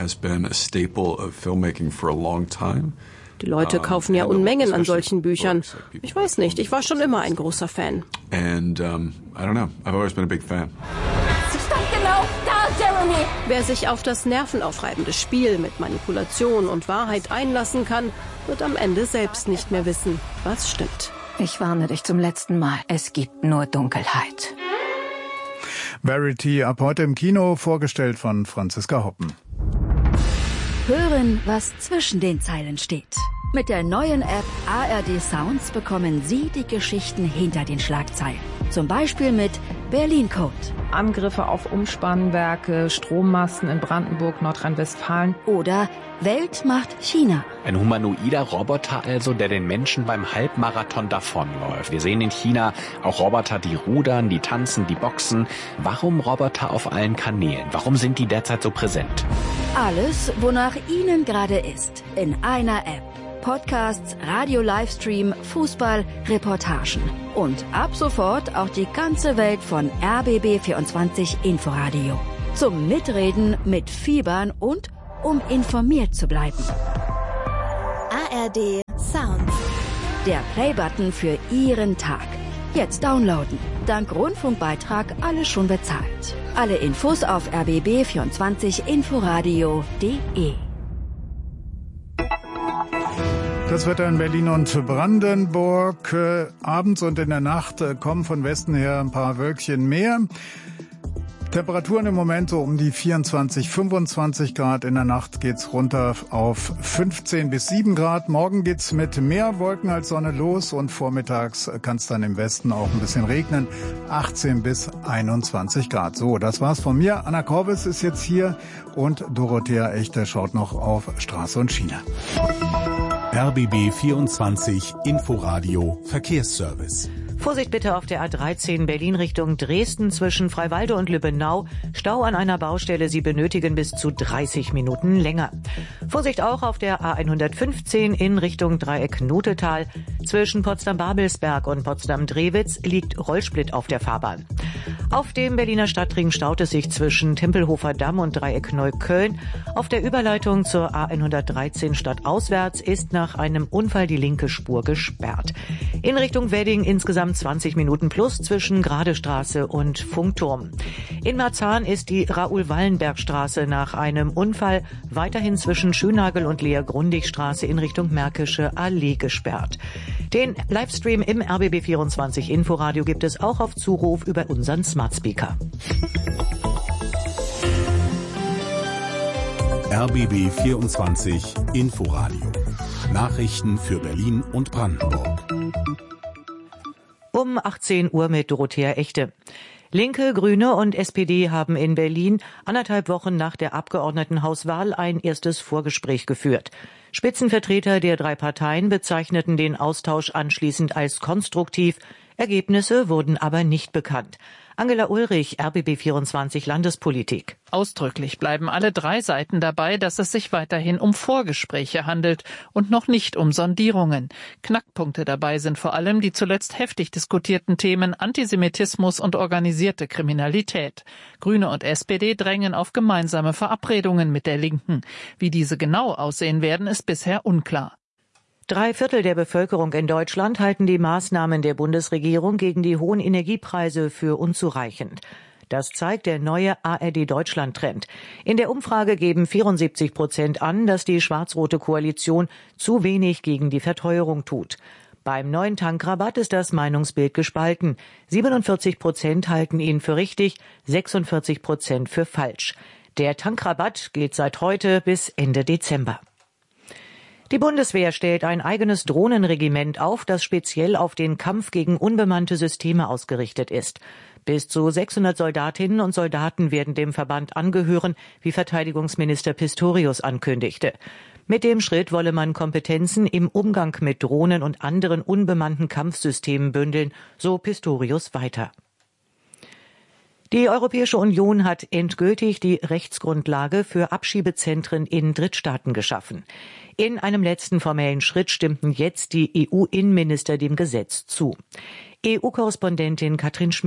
Die Leute kaufen ja Unmengen an solchen Büchern. Ich weiß nicht, ich war schon immer ein großer Fan. And I don't know, I've always been a big fan. Sie stand genau da, Jeremy! Wer sich auf das nervenaufreibende Spiel mit Manipulation und Wahrheit einlassen kann, wird am Ende selbst nicht mehr wissen, was stimmt. Ich warne dich zum letzten Mal. Es gibt nur Dunkelheit. Verity ab heute im Kino, vorgestellt von Franziska Hoppen. Hören, was zwischen den Zeilen steht. Mit der neuen App ARD Sounds bekommen Sie die Geschichten hinter den Schlagzeilen. Zum Beispiel mit Berlin Code. Angriffe auf Umspannwerke, Strommasten in Brandenburg, Nordrhein-Westfalen. Oder Welt macht China. Ein humanoider Roboter also, der den Menschen beim Halbmarathon davonläuft. Wir sehen in China auch Roboter, die rudern, die tanzen, die boxen. Warum Roboter auf allen Kanälen? Warum sind die derzeit so präsent? Alles, wonach Ihnen gerade ist, in einer App. Podcasts, Radio-Livestream, Fußball, Reportagen. Und ab sofort auch die ganze Welt von RBB24 Inforadio. Zum Mitreden, Mitfiebern und um informiert zu bleiben. ARD Sounds. Der Playbutton für Ihren Tag. Jetzt downloaden. Dank Rundfunkbeitrag alles schon bezahlt. Alle Infos auf rbb24inforadio.de. Das Wetter in Berlin und Brandenburg. Abends und in der Nacht kommen von Westen her ein paar Wölkchen mehr. Temperaturen im Moment so um die 24, 25 Grad. In der Nacht geht's runter auf 15 bis 7 Grad. Morgen geht's mit mehr Wolken als Sonne los und vormittags kann es dann im Westen auch ein bisschen regnen. 18 bis 21 Grad. So, das war's von mir. Anna Korbes ist jetzt hier und Dorothea Echte schaut noch auf Straße und Schiene. RBB 24 Inforadio Verkehrsservice. Vorsicht bitte auf der A13 Berlin Richtung Dresden zwischen Freiwalde und Lübbenau. Stau an einer Baustelle. Sie benötigen bis zu 30 Minuten länger. Vorsicht auch auf der A115 in Richtung Dreieck Notetal. Zwischen Potsdam-Babelsberg und Potsdam-Drewitz liegt Rollsplit auf der Fahrbahn. Auf dem Berliner Stadtring staut es sich zwischen Tempelhofer Damm und Dreieck Neukölln. Auf der Überleitung zur A113 stadtauswärts ist nach einem Unfall die linke Spur gesperrt. In Richtung Wedding insgesamt 20 Minuten plus zwischen Gradestraße und Funkturm. In Marzahn ist die Raoul-Wallenberg-Straße nach einem Unfall weiterhin zwischen Schönagel und Lea-Grundig-Straße in Richtung Märkische Allee gesperrt. Den Livestream im RBB24 Inforadio gibt es auch auf Zuruf über unseren Smart Speaker. RBB 24 Inforadio. Nachrichten für Berlin und Brandenburg. Um 18 Uhr mit Dorothea Echte. Linke, Grüne und SPD haben in Berlin 1,5 Wochen nach der Abgeordnetenhauswahl ein erstes Vorgespräch geführt. Spitzenvertreter der 3 Parteien bezeichneten den Austausch anschließend als konstruktiv. Ergebnisse wurden aber nicht bekannt. Angela Ulrich, RBB24 Landespolitik. Ausdrücklich bleiben alle 3 Seiten dabei, dass es sich weiterhin um Vorgespräche handelt und noch nicht um Sondierungen. Knackpunkte dabei sind vor allem die zuletzt heftig diskutierten Themen Antisemitismus und organisierte Kriminalität. Grüne und SPD drängen auf gemeinsame Verabredungen mit der Linken. Wie diese genau aussehen werden, ist bisher unklar. 3/4 der Bevölkerung in Deutschland halten die Maßnahmen der Bundesregierung gegen die hohen Energiepreise für unzureichend. Das zeigt der neue ARD-Deutschland-Trend. In der Umfrage geben 74% an, dass die schwarz-rote Koalition zu wenig gegen die Verteuerung tut. Beim neuen Tankrabatt ist das Meinungsbild gespalten. 47% halten ihn für richtig, 46% für falsch. Der Tankrabatt gilt seit heute bis Ende Dezember. Die Bundeswehr stellt ein eigenes Drohnenregiment auf, das speziell auf den Kampf gegen unbemannte Systeme ausgerichtet ist. Bis zu 600 Soldatinnen und Soldaten werden dem Verband angehören, wie Verteidigungsminister Pistorius ankündigte. Mit dem Schritt wolle man Kompetenzen im Umgang mit Drohnen und anderen unbemannten Kampfsystemen bündeln, so Pistorius weiter. Die Europäische Union hat endgültig die Rechtsgrundlage für Abschiebezentren in Drittstaaten geschaffen. In einem letzten formellen Schritt stimmten jetzt die EU-Innenminister dem Gesetz zu. EU-Korrespondentin Katrin Schmidt.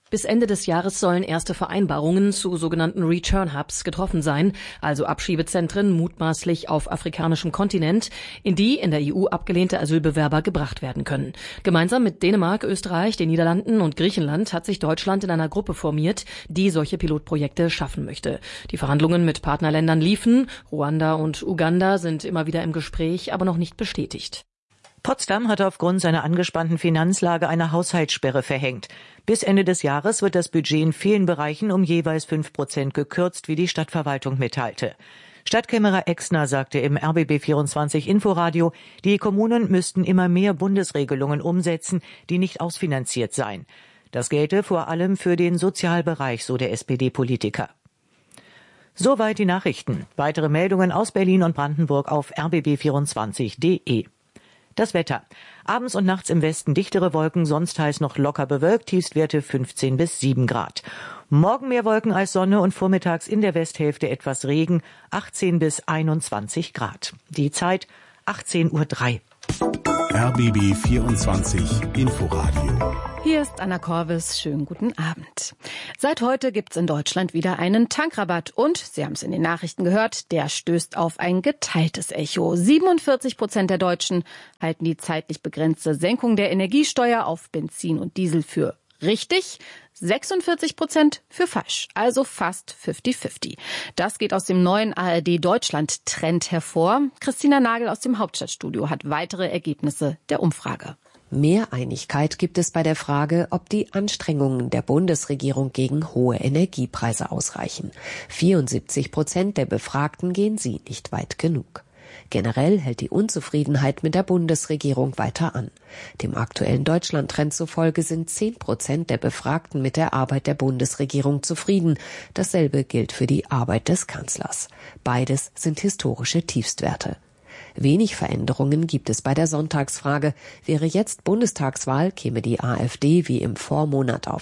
Bis Ende des Jahres sollen erste Vereinbarungen zu sogenannten Return Hubs getroffen sein, also Abschiebezentren mutmaßlich auf afrikanischem Kontinent, in die in der EU abgelehnte Asylbewerber gebracht werden können. Gemeinsam mit Dänemark, Österreich, den Niederlanden und Griechenland hat sich Deutschland in einer Gruppe formiert, die solche Pilotprojekte schaffen möchte. Die Verhandlungen mit Partnerländern liefen. Ruanda und Uganda sind immer wieder im Gespräch, aber noch nicht bestätigt. Potsdam hat aufgrund seiner angespannten Finanzlage eine Haushaltssperre verhängt. Bis Ende des Jahres wird das Budget in vielen Bereichen um jeweils 5% gekürzt, wie die Stadtverwaltung mitteilte. Stadtkämmerer Exner sagte im RBB24 Inforadio, die Kommunen müssten immer mehr Bundesregelungen umsetzen, die nicht ausfinanziert seien. Das gelte vor allem für den Sozialbereich, so der SPD-Politiker. Soweit die Nachrichten. Weitere Meldungen aus Berlin und Brandenburg auf rbb24.de. Das Wetter. Abends und nachts im Westen dichtere Wolken, sonst teils noch locker bewölkt, Tiefstwerte 15 bis 7 Grad. Morgen mehr Wolken als Sonne und vormittags in der Westhälfte etwas Regen, 18 bis 21 Grad. Die Zeit 18:03 Uhr. RBB 24 Inforadio. Hier ist Anna Korvis. Schönen guten Abend. Seit heute gibt's in Deutschland wieder einen Tankrabatt und, Sie haben es in den Nachrichten gehört, der stößt auf ein geteiltes Echo. 47% der Deutschen halten die zeitlich begrenzte Senkung der Energiesteuer auf Benzin und Diesel für richtig, 46% für falsch, also fast 50-50. Das geht aus dem neuen ARD-Deutschland-Trend hervor. Christina Nagel aus dem Hauptstadtstudio hat weitere Ergebnisse der Umfrage. Mehr Einigkeit gibt es bei der Frage, ob die Anstrengungen der Bundesregierung gegen hohe Energiepreise ausreichen. 74% der Befragten gehen sie nicht weit genug. Generell hält die Unzufriedenheit mit der Bundesregierung weiter an. Dem aktuellen Deutschland-Trend zufolge sind 10% der Befragten mit der Arbeit der Bundesregierung zufrieden. Dasselbe gilt für die Arbeit des Kanzlers. Beides sind historische Tiefstwerte. Wenig Veränderungen gibt es bei der Sonntagsfrage. Wäre jetzt Bundestagswahl, käme die AfD wie im Vormonat auf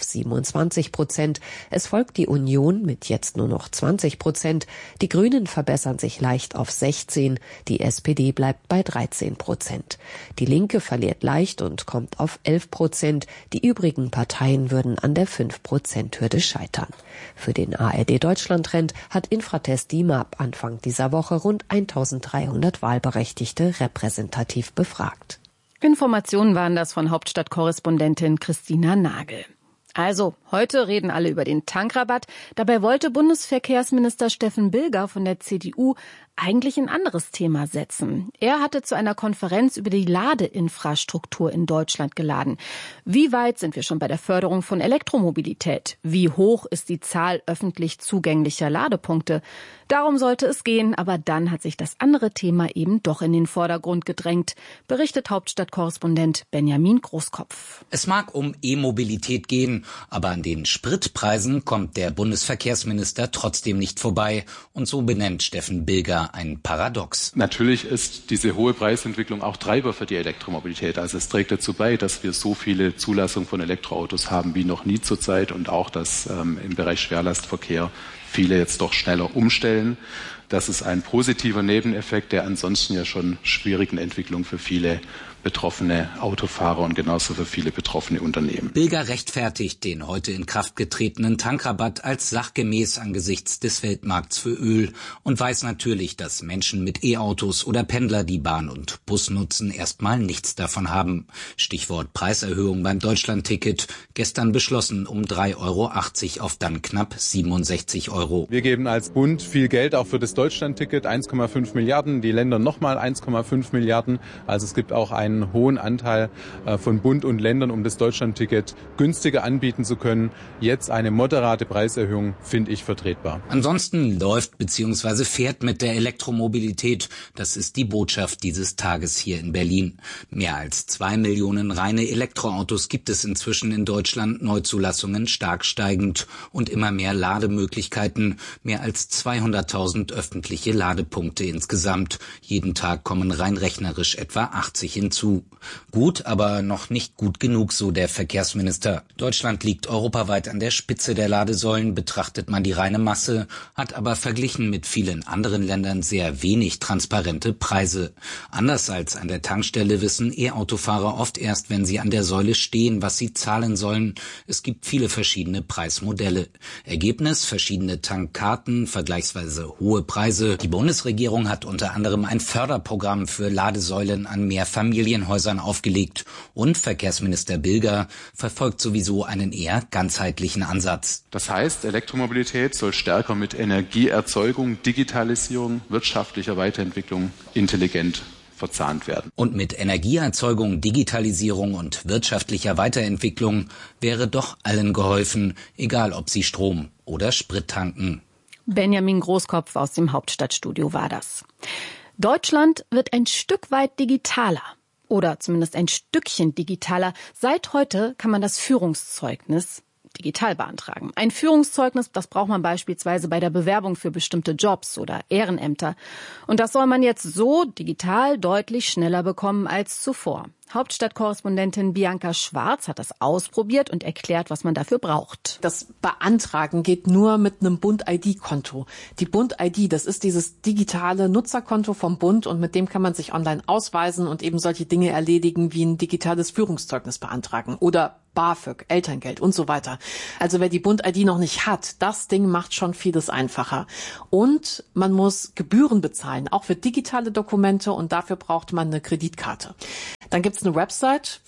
27%. Es folgt die Union mit jetzt nur noch 20%. Die Grünen verbessern sich leicht auf 16%. Die SPD bleibt bei 13%. Die Linke verliert leicht und kommt auf 11%. Die übrigen Parteien würden an der 5%-Hürde scheitern. Für den ARD-Deutschland-Trend hat Infratest DIMAP Anfang dieser Woche rund 1300 Wahlberechtigte repräsentativ befragt. Informationen waren das von Hauptstadtkorrespondentin Christina Nagel. Also, heute reden alle über den Tankrabatt. Dabei wollte Bundesverkehrsminister Steffen Bilger von der CDU eigentlich ein anderes Thema setzen. Er hatte zu einer Konferenz über die Ladeinfrastruktur in Deutschland geladen. Wie weit sind wir schon bei der Förderung von Elektromobilität? Wie hoch ist die Zahl öffentlich zugänglicher Ladepunkte? Darum sollte es gehen, aber dann hat sich das andere Thema eben doch in den Vordergrund gedrängt, berichtet Hauptstadtkorrespondent Benjamin Großkopf. Es mag um E-Mobilität gehen, aber an den Spritpreisen kommt der Bundesverkehrsminister trotzdem nicht vorbei. Und so benennt Steffen Bilger ein Paradox. Natürlich ist diese hohe Preisentwicklung auch Treiber für die Elektromobilität. Also es trägt dazu bei, dass wir so viele Zulassungen von Elektroautos haben wie noch nie zurzeit und auch, dass im Bereich Schwerlastverkehr viele jetzt doch schneller umstellen. Das ist ein positiver Nebeneffekt der ansonsten ja schon schwierigen Entwicklung für viele betroffene Autofahrer und genauso für viele betroffene Unternehmen. Bilger rechtfertigt den heute in Kraft getretenen Tankrabatt als sachgemäß angesichts des Weltmarkts für Öl und weiß natürlich, dass Menschen mit E-Autos oder Pendler, die Bahn und Bus nutzen, erstmal nichts davon haben. Stichwort Preiserhöhung beim Deutschlandticket, gestern beschlossen um 3,80 € auf dann knapp 67 €. Wir geben als Bund viel Geld auch für das Deutschlandticket, 1,5 Milliarden, die Länder nochmal 1,5 Milliarden. Also es gibt auch einen hohen Anteil von Bund und Ländern, um das Deutschlandticket günstiger anbieten zu können. Jetzt eine moderate Preiserhöhung finde ich vertretbar. Ansonsten läuft bzw. fährt mit der Elektromobilität. Das ist die Botschaft dieses Tages hier in Berlin. Mehr als 2 Millionen reine Elektroautos gibt es inzwischen in Deutschland, Neuzulassungen stark steigend und immer mehr Lademöglichkeiten bereithalten. Mehr als 200.000 öffentliche Ladepunkte insgesamt. Jeden Tag kommen rein rechnerisch etwa 80 hinzu. Gut, aber noch nicht gut genug, so der Verkehrsminister. Deutschland liegt europaweit an der Spitze der Ladesäulen, betrachtet man die reine Masse, hat aber verglichen mit vielen anderen Ländern sehr wenig transparente Preise. Anders als an der Tankstelle wissen E-Autofahrer oft erst, wenn sie an der Säule stehen, was sie zahlen sollen. Es gibt viele verschiedene Preismodelle. Ergebnis: verschiedene Tankkarten, vergleichsweise hohe Preise. Die Bundesregierung hat unter anderem ein Förderprogramm für Ladesäulen an Mehrfamilienhäusern aufgelegt. Und Verkehrsminister Bilger verfolgt sowieso einen eher ganzheitlichen Ansatz. Das heißt, Elektromobilität soll stärker mit Energieerzeugung, Digitalisierung, wirtschaftlicher Weiterentwicklung intelligent verzahnt werden. Und mit Energieerzeugung, Digitalisierung und wirtschaftlicher Weiterentwicklung wäre doch allen geholfen, egal ob sie Strom oder Sprit tanken. Benjamin Großkopf aus dem Hauptstadtstudio war das. Deutschland wird ein Stück weit digitaler. Oder zumindest ein Stückchen digitaler. Seit heute kann man das Führungszeugnis digital beantragen. Ein Führungszeugnis, das braucht man beispielsweise bei der Bewerbung für bestimmte Jobs oder Ehrenämter. Und das soll man jetzt so digital deutlich schneller bekommen als zuvor. Hauptstadtkorrespondentin Bianca Schwarz hat das ausprobiert und erklärt, was man dafür braucht. Das Beantragen geht nur mit einem Bund-ID-Konto. Die Bund-ID, das ist dieses digitale Nutzerkonto vom Bund und mit dem kann man sich online ausweisen und eben solche Dinge erledigen wie ein digitales Führungszeugnis beantragen oder BAföG, Elterngeld und so weiter. Also wer die Bund-ID noch nicht hat, das Ding macht schon vieles einfacher. Und man muss Gebühren bezahlen, auch für digitale Dokumente und dafür braucht man eine Kreditkarte. Dann gibt's eine Website,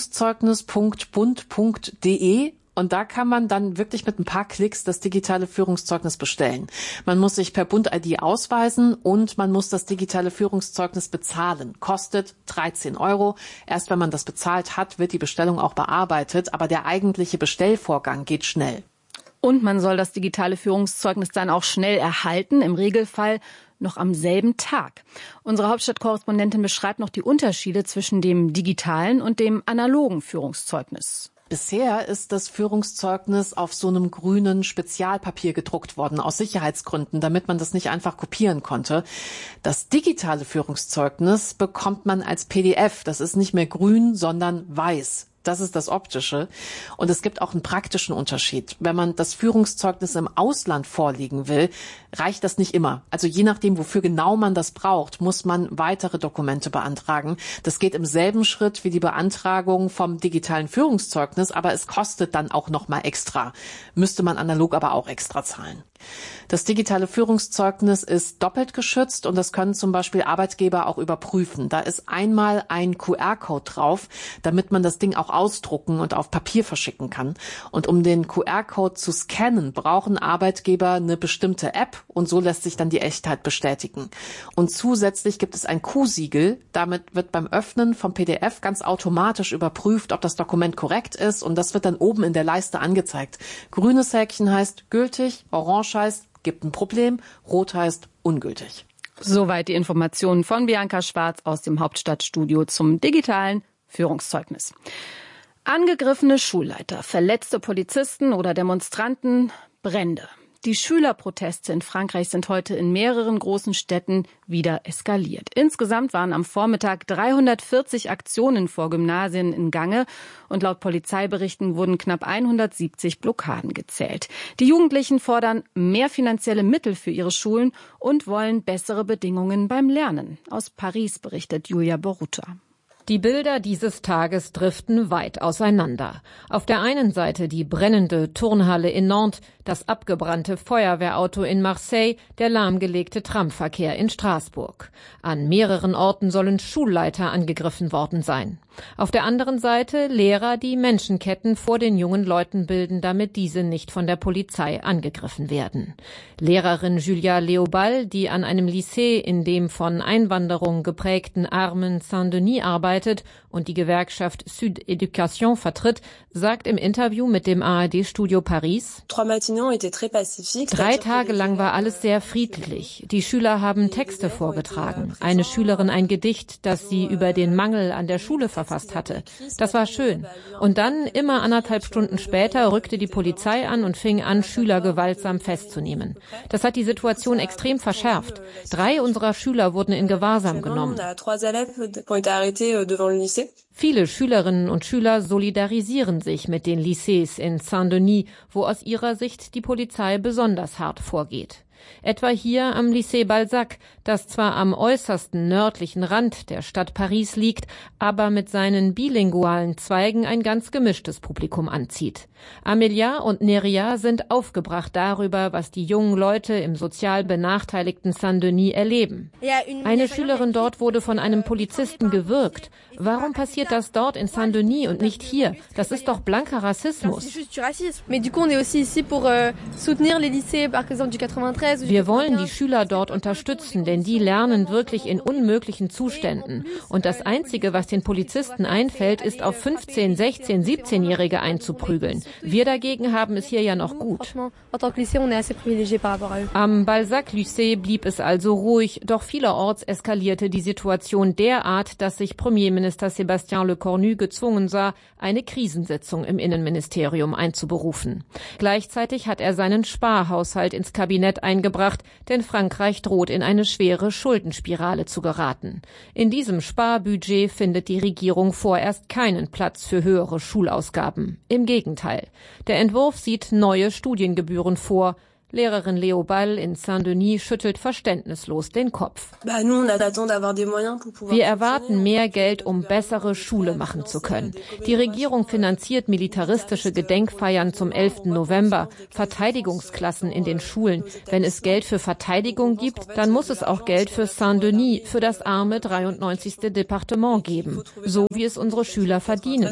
führungszeugnis.bund.de. Und da kann man dann wirklich mit ein paar Klicks das digitale Führungszeugnis bestellen. Man muss sich per Bund-ID ausweisen und man muss das digitale Führungszeugnis bezahlen. Kostet 13 €. Erst wenn man das bezahlt hat, wird die Bestellung auch bearbeitet. Aber der eigentliche Bestellvorgang geht schnell. Und man soll das digitale Führungszeugnis dann auch schnell erhalten, im Regelfall noch am selben Tag. Unsere Hauptstadtkorrespondentin beschreibt noch die Unterschiede zwischen dem digitalen und dem analogen Führungszeugnis. Bisher ist das Führungszeugnis auf so einem grünen Spezialpapier gedruckt worden, aus Sicherheitsgründen, damit man das nicht einfach kopieren konnte. Das digitale Führungszeugnis bekommt man als PDF. Das ist nicht mehr grün, sondern weiß. Das ist das Optische. Und es gibt auch einen praktischen Unterschied. Wenn man das Führungszeugnis im Ausland vorlegen will, reicht das nicht immer. Also je nachdem, wofür genau man das braucht, muss man weitere Dokumente beantragen. Das geht im selben Schritt wie die Beantragung vom digitalen Führungszeugnis, aber es kostet dann auch nochmal extra. Müsste man analog aber auch extra zahlen. Das digitale Führungszeugnis ist doppelt geschützt und das können zum Beispiel Arbeitgeber auch überprüfen. Da ist einmal ein QR-Code drauf, damit man das Ding auch ausdrucken und auf Papier verschicken kann. Und um den QR-Code zu scannen, brauchen Arbeitgeber eine bestimmte App und so lässt sich dann die Echtheit bestätigen. Und zusätzlich gibt es ein Q-Siegel. Damit wird beim Öffnen vom PDF ganz automatisch überprüft, ob das Dokument korrekt ist und das wird dann oben in der Leiste angezeigt. Grünes Häkchen heißt gültig, orange heißt gibt ein Problem, rot heißt ungültig. Soweit die Informationen von Bianca Schwarz aus dem Hauptstadtstudio zum digitalen Führungszeugnis. Angegriffene Schulleiter, verletzte Polizisten oder Demonstranten, Brände. Die Schülerproteste in Frankreich sind heute in mehreren großen Städten wieder eskaliert. Insgesamt waren am Vormittag 340 Aktionen vor Gymnasien in Gange und laut Polizeiberichten wurden knapp 170 Blockaden gezählt. Die Jugendlichen fordern mehr finanzielle Mittel für ihre Schulen und wollen bessere Bedingungen beim Lernen. Aus Paris berichtet Julia Boruta. Die Bilder dieses Tages driften weit auseinander. Auf der einen Seite die brennende Turnhalle in Nantes, das abgebrannte Feuerwehrauto in Marseille, der lahmgelegte Tramverkehr in Straßburg. An mehreren Orten sollen Schulleiter angegriffen worden sein. Auf der anderen Seite Lehrer, die Menschenketten vor den jungen Leuten bilden, damit diese nicht von der Polizei angegriffen werden. Lehrerin Julia Leobal, die an einem Lycée in dem von Einwanderung geprägten armen Saint-Denis arbeitet und die Gewerkschaft Sud Education vertritt, sagt im Interview mit dem ARD-Studio Paris: 3 Matinées 3 Tage lang war alles sehr friedlich. Die Schüler haben Texte vorgetragen. Eine Schülerin ein Gedicht, das sie über den Mangel an der Schule verfasst hatte. Das war schön. Und dann, immer 1,5 Stunden später, rückte die Polizei an und fing an, Schüler gewaltsam festzunehmen. Das hat die Situation extrem verschärft. 3 unserer Schüler wurden in Gewahrsam genommen. Viele Schülerinnen und Schüler solidarisieren sich mit den Lycées in Saint-Denis, wo aus ihrer Sicht die Polizei besonders hart vorgeht. Etwa hier am Lycée Balzac, das zwar am äußersten nördlichen Rand der Stadt Paris liegt, aber mit seinen bilingualen Zweigen ein ganz gemischtes Publikum anzieht. Amelia und Neria sind aufgebracht darüber, was die jungen Leute im sozial benachteiligten Saint-Denis erleben. Eine Schülerin dort wurde von einem Polizisten gewürgt. Warum passiert das dort in Saint-Denis und nicht hier? Das ist doch blanker Rassismus. Wir wollen die Schüler dort unterstützen, denn die lernen wirklich in unmöglichen Zuständen. Und das Einzige, was den Polizisten einfällt, ist auf 15-, 16-, 17-Jährige einzuprügeln. Wir dagegen haben es hier ja noch gut. Am Balzac-Lycée blieb es also ruhig, doch vielerorts eskalierte die Situation derart, dass sich Premierminister Sébastien Lecornu gezwungen sah, eine Krisensitzung im Innenministerium einzuberufen. Gleichzeitig hat er seinen Sparhaushalt ins Kabinett eingebracht, denn Frankreich droht in eine schwere Schuldenspirale zu geraten. In diesem Sparbudget findet die Regierung vorerst keinen Platz für höhere Schulausgaben. Im Gegenteil. Der Entwurf sieht neue Studiengebühren vor. Lehrerin Leo Ball in Saint-Denis schüttelt verständnislos den Kopf. Wir erwarten mehr Geld, um bessere Schule machen zu können. Die Regierung finanziert militaristische Gedenkfeiern zum 11. November, Verteidigungsklassen in den Schulen. Wenn es Geld für Verteidigung gibt, dann muss es auch Geld für Saint-Denis, für das arme 93. Departement geben, so wie es unsere Schüler verdienen.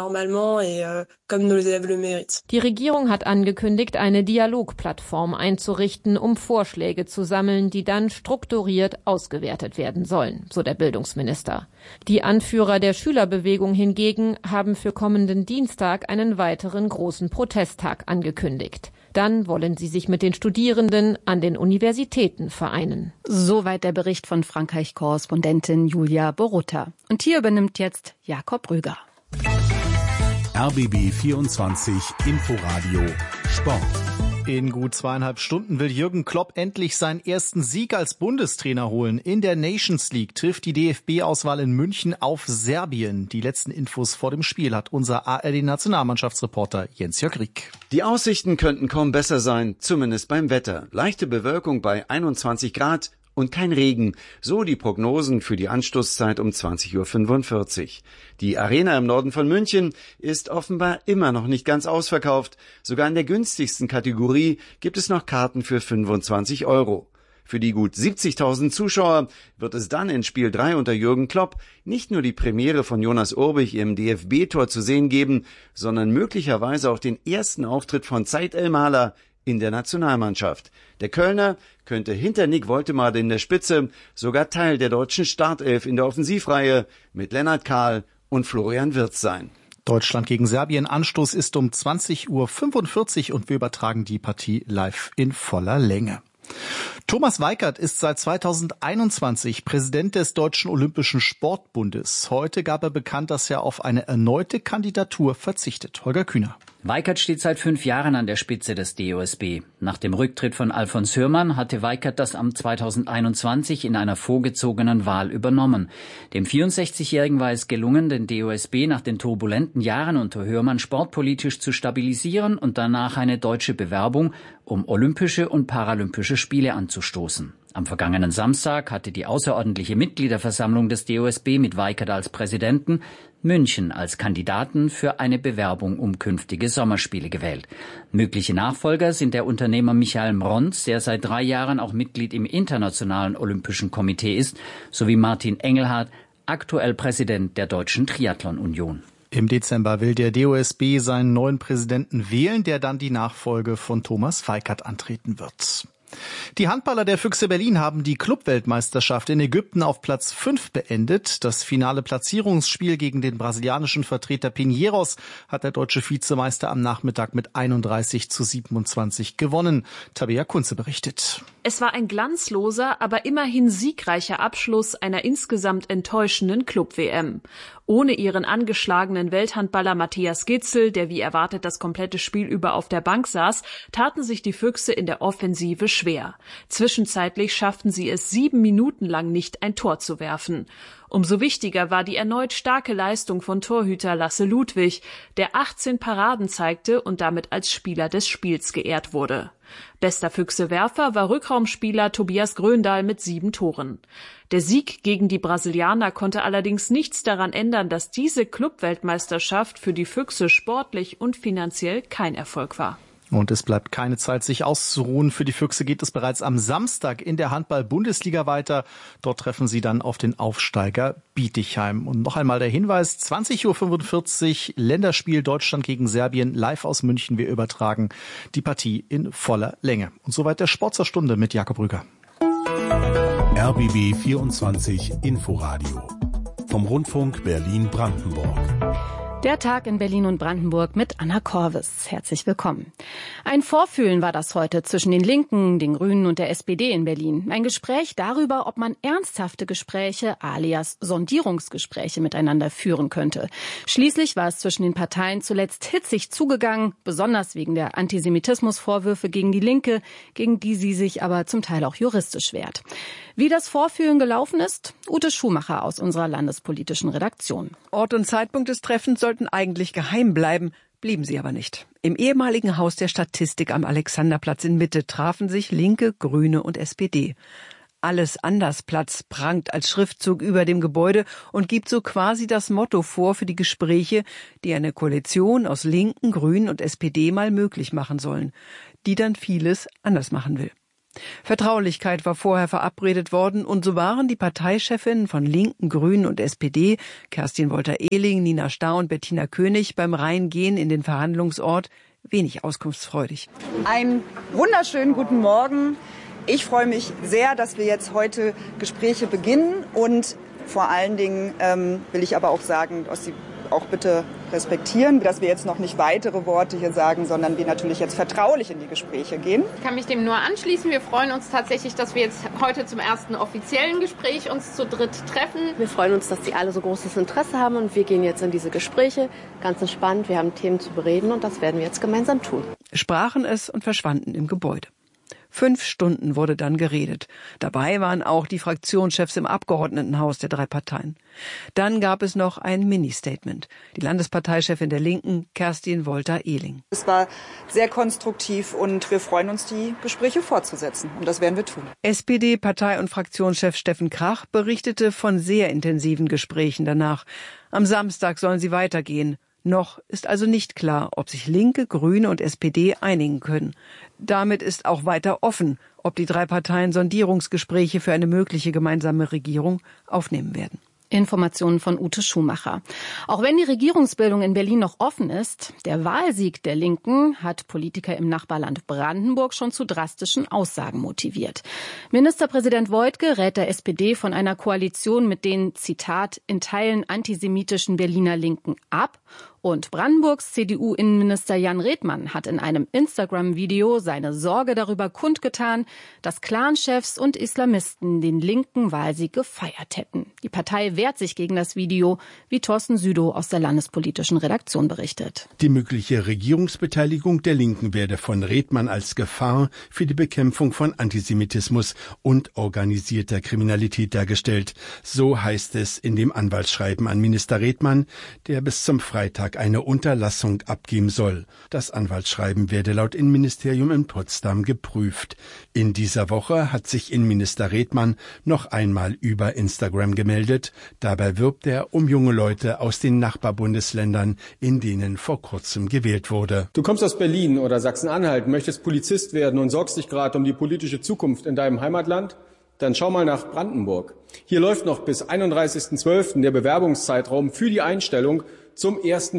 Die Regierung hat angekündigt, eine Dialogplattform einzurichten, um Vorschläge zu sammeln, die dann strukturiert ausgewertet werden sollen, so der Bildungsminister. Die Anführer der Schülerbewegung hingegen haben für kommenden Dienstag einen weiteren großen Protesttag angekündigt. Dann wollen sie sich mit den Studierenden an den Universitäten vereinen. Soweit der Bericht von Frankreich-Korrespondentin Julia Borutta. Und hier übernimmt jetzt Jakob Rüger. RBB 24 Inforadio Sport. In gut 2,5 Stunden will Jürgen Klopp endlich seinen ersten Sieg als Bundestrainer holen. In der Nations League trifft die DFB-Auswahl in München auf Serbien. Die letzten Infos vor dem Spiel hat unser ARD-Nationalmannschaftsreporter Jens-Jörg Rieck. Die Aussichten könnten kaum besser sein, zumindest beim Wetter. Leichte Bewölkung bei 21 Grad. Und kein Regen, so die Prognosen für die Anstoßzeit um 20:45 Uhr. Die Arena im Norden von München ist offenbar immer noch nicht ganz ausverkauft. Sogar in der günstigsten Kategorie gibt es noch Karten für 25 €. Für die gut 70.000 Zuschauer wird es dann in Spiel 3 unter Jürgen Klopp nicht nur die Premiere von Jonas Urbich im DFB-Tor zu sehen geben, sondern möglicherweise auch den ersten Auftritt von Said El-Mahler in der Nationalmannschaft. Der Kölner könnte hinter Nick Woltemade in der Spitze sogar Teil der deutschen Startelf in der Offensivreihe mit Lennart Kahl und Florian Wirtz sein. Deutschland gegen Serbien. Anstoß ist um 20:45 Uhr und wir übertragen die Partie live in voller Länge. Thomas Weikert ist seit 2021 Präsident des Deutschen Olympischen Sportbundes. Heute gab er bekannt, dass er auf eine erneute Kandidatur verzichtet. Holger Kühner. Weikert steht seit 5 Jahren an der Spitze des DOSB. Nach dem Rücktritt von Alfons Hürmann hatte Weikert das Amt 2021 in einer vorgezogenen Wahl übernommen. Dem 64-Jährigen war es gelungen, den DOSB nach den turbulenten Jahren unter Hürmann sportpolitisch zu stabilisieren und danach eine deutsche Bewerbung um Olympische und Paralympische Spiele anzustoßen. Am vergangenen Samstag hatte die außerordentliche Mitgliederversammlung des DOSB mit Weikert als Präsidenten München als Kandidaten für eine Bewerbung um künftige Sommerspiele gewählt. Mögliche Nachfolger sind der Unternehmer Michael Mronz, der seit 3 Jahren auch Mitglied im Internationalen Olympischen Komitee ist, sowie Martin Engelhardt, aktuell Präsident der Deutschen Triathlon-Union. Im Dezember will der DOSB seinen neuen Präsidenten wählen, der dann die Nachfolge von Thomas Weikert antreten wird. Die Handballer der Füchse Berlin haben die Clubweltmeisterschaft in Ägypten auf Platz 5 beendet. Das finale Platzierungsspiel gegen den brasilianischen Vertreter Pinheiros hat der deutsche Vizemeister am Nachmittag mit 31:27 gewonnen. Tabea Kunze berichtet. Es war ein glanzloser, aber immerhin siegreicher Abschluss einer insgesamt enttäuschenden Club-WM. Ohne ihren angeschlagenen Welthandballer Matthias Gitzel, der wie erwartet das komplette Spiel über auf der Bank saß, taten sich die Füchse in der Offensive schwer. Zwischenzeitlich schafften sie es 7 Minuten lang nicht, ein Tor zu werfen. Umso wichtiger war die erneut starke Leistung von Torhüter Lasse Ludwig, der 18 Paraden zeigte und damit als Spieler des Spiels geehrt wurde. Bester Füchse-Werfer war Rückraumspieler Tobias Gröndahl mit 7 Toren. Der Sieg gegen die Brasilianer konnte allerdings nichts daran ändern, dass diese Clubweltmeisterschaft für die Füchse sportlich und finanziell kein Erfolg war. Und es bleibt keine Zeit, sich auszuruhen. Für die Füchse geht es bereits am Samstag in der Handball-Bundesliga weiter. Dort treffen sie dann auf den Aufsteiger Bietigheim. Und noch einmal der Hinweis, 20:45 Uhr, Länderspiel Deutschland gegen Serbien, live aus München. Wir übertragen die Partie in voller Länge. Und soweit der Sport zur Stunde mit Jakob Rüger. RBB 24 Inforadio vom Rundfunk Berlin-Brandenburg. Der Tag in Berlin und Brandenburg mit Anna Korvis. Herzlich willkommen. Ein Vorfühlen war das heute zwischen den Linken, den Grünen und der SPD in Berlin. Ein Gespräch darüber, ob man ernsthafte Gespräche alias Sondierungsgespräche miteinander führen könnte. Schließlich war es zwischen den Parteien zuletzt hitzig zugegangen, besonders wegen der Antisemitismusvorwürfe gegen die Linke, gegen die sie sich aber zum Teil auch juristisch wehrt. Wie das Vorfühlen gelaufen ist? Ute Schumacher aus unserer landespolitischen Redaktion. Ort und Zeitpunkt des Treffens sollten eigentlich geheim bleiben, blieben sie aber nicht. Im ehemaligen Haus der Statistik am Alexanderplatz in Mitte trafen sich Linke, Grüne und SPD. Alles anders Platz prangt als Schriftzug über dem Gebäude und gibt so quasi das Motto vor für die Gespräche, die eine Koalition aus Linken, Grünen und SPD mal möglich machen sollen, die dann vieles anders machen will. Vertraulichkeit war vorher verabredet worden und so waren die Parteichefinnen von Linken, Grünen und SPD, Kerstin Wolter-Ehling, Nina Starr und Bettina König, beim Reingehen in den Verhandlungsort wenig auskunftsfreudig. Einen wunderschönen guten Morgen. Ich freue mich sehr, dass wir jetzt heute Gespräche beginnen und vor allen Dingen will ich aber auch sagen, dass Sie auch bitte respektieren, dass wir jetzt noch nicht weitere Worte hier sagen, sondern wir natürlich jetzt vertraulich in die Gespräche gehen. Ich kann mich dem nur anschließen. Wir freuen uns tatsächlich, dass wir jetzt heute zum ersten offiziellen Gespräch uns zu dritt treffen. Wir freuen uns, dass Sie alle so großes Interesse haben und wir gehen jetzt in diese Gespräche ganz entspannt. Wir haben Themen zu bereden und das werden wir jetzt gemeinsam tun. Sprachen es und verschwanden im Gebäude. 5 Stunden wurde dann geredet. Dabei waren auch die Fraktionschefs im Abgeordnetenhaus der 3 Parteien. Dann gab es noch ein Mini-Statement. Die Landesparteichefin der Linken, Kerstin Wolter-Ehling. Es war sehr konstruktiv und wir freuen uns, die Gespräche fortzusetzen. Und das werden wir tun. SPD-Partei- und Fraktionschef Steffen Krach berichtete von sehr intensiven Gesprächen danach. Am Samstag sollen sie weitergehen. Noch ist also nicht klar, ob sich Linke, Grüne und SPD einigen können. Damit ist auch weiter offen, ob die 3 Parteien Sondierungsgespräche für eine mögliche gemeinsame Regierung aufnehmen werden. Informationen von Ute Schumacher. Auch wenn die Regierungsbildung in Berlin noch offen ist, der Wahlsieg der Linken hat Politiker im Nachbarland Brandenburg schon zu drastischen Aussagen motiviert. Ministerpräsident Woidke rät der SPD von einer Koalition mit den, Zitat, in Teilen antisemitischen Berliner Linken ab. Und Brandenburgs CDU-Innenminister Jan Redmann hat in einem Instagram-Video seine Sorge darüber kundgetan, dass Clanchefs und Islamisten den linken Wahlsieg gefeiert hätten. Die Partei wehrt sich gegen das Video, wie Thorsten Südow aus der landespolitischen Redaktion berichtet. Die mögliche Regierungsbeteiligung der Linken werde von Redmann als Gefahr für die Bekämpfung von Antisemitismus und organisierter Kriminalität dargestellt. So heißt es in dem Anwaltsschreiben an Minister Redmann, der bis zum Freitag eine Unterlassung abgeben soll. Das Anwaltsschreiben werde laut Innenministerium in Potsdam geprüft. In dieser Woche hat sich Innenminister Redmann noch einmal über Instagram gemeldet. Dabei wirbt er um junge Leute aus den Nachbarbundesländern, in denen vor kurzem gewählt wurde. Du kommst aus Berlin oder Sachsen-Anhalt, möchtest Polizist werden und sorgst dich gerade um die politische Zukunft in deinem Heimatland? Dann schau mal nach Brandenburg. Hier läuft noch bis 31.12. der Bewerbungszeitraum für die Einstellung zum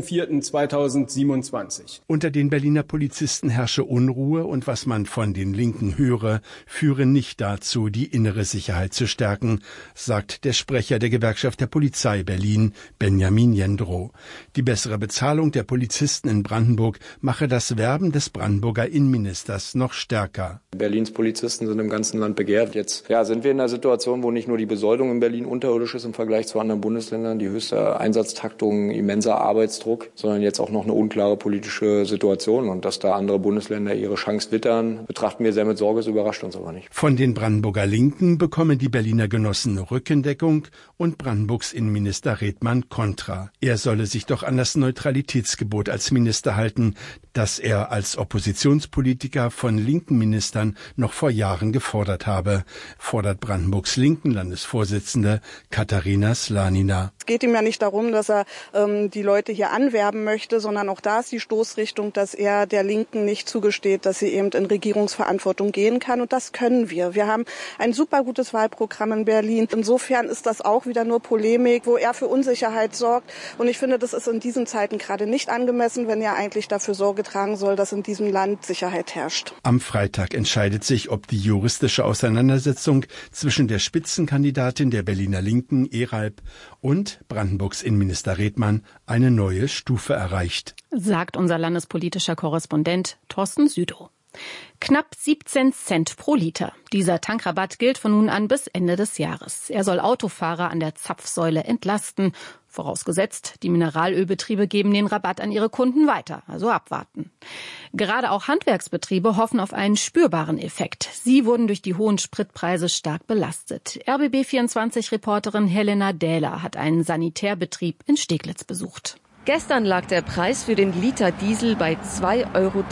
1.4.2027. Unter den Berliner Polizisten herrsche Unruhe und was man von den Linken höre, führe nicht dazu, die innere Sicherheit zu stärken, sagt der Sprecher der Gewerkschaft der Polizei Berlin, Benjamin Jendrow. Die bessere Bezahlung der Polizisten in Brandenburg mache das Werben des Brandenburger Innenministers noch stärker. Berlins Polizisten sind im ganzen Land begehrt. Jetzt sind wir in einer Situation, wo nicht nur die Besoldung in Berlin unterirdisch ist im Vergleich zu anderen Bundesländern, die höchste Einsatztaktung, immenser Arbeitsdruck, sondern jetzt auch noch eine unklare politische Situation. Und dass da andere Bundesländer ihre Chance wittern, betrachten wir sehr mit Sorge, es überrascht uns aber nicht. Von den Brandenburger Linken bekommen die Berliner Genossen Rückendeckung und Brandenburgs Innenminister Redmann Kontra. Er solle sich doch an das Neutralitätsgebot als Minister halten, das er als Oppositionspolitiker von linken Ministern noch vor Jahren gefordert habe, fordert Brandenburgs linken Landesvorsitzende Katharina Slanina. Es geht ihm ja nicht darum, dass er die Leute hier anwerben möchte, sondern auch da ist die Stoßrichtung, dass er der Linken nicht zugesteht, dass sie eben in Regierungsverantwortung gehen kann. Und das können wir. Wir haben ein super gutes Wahlprogramm in Berlin. Insofern ist das auch wieder nur Polemik, wo er für Unsicherheit sorgt. Und ich finde, das ist in diesen Zeiten gerade nicht angemessen, wenn er eigentlich dafür Sorge tragen soll, dass in diesem Land Sicherheit herrscht. Am Freitag entscheidet sich, ob die juristische Auseinandersetzung zwischen der Spitzenkandidatin der Berliner Linken, Eralb, und Brandenburgs Innenminister Redmann eine neue Stufe erreicht. Sagt unser landespolitischer Korrespondent Thorsten Südow. Knapp 17 Cent pro Liter. Dieser Tankrabatt gilt von nun an bis Ende des Jahres. Er soll Autofahrer an der Zapfsäule entlasten. Vorausgesetzt, die Mineralölbetriebe geben den Rabatt an ihre Kunden weiter, also abwarten. Gerade auch Handwerksbetriebe hoffen auf einen spürbaren Effekt. Sie wurden durch die hohen Spritpreise stark belastet. RBB24-Reporterin Helena Dähler hat einen Sanitärbetrieb in Steglitz besucht. Gestern lag der Preis für den Liter Diesel bei 2,53 €.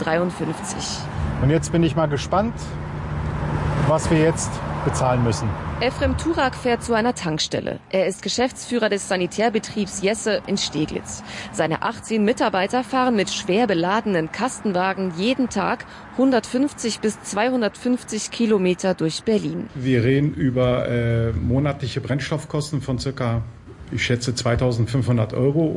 Und jetzt bin ich mal gespannt, was wir jetzt bezahlen müssen. Efrem Turak fährt zu einer Tankstelle. Er ist Geschäftsführer des Sanitärbetriebs Jesse in Steglitz. Seine 18 Mitarbeiter fahren mit schwer beladenen Kastenwagen jeden Tag 150 bis 250 Kilometer durch Berlin. Wir reden über monatliche Brennstoffkosten von circa, ich schätze, 2.500 €.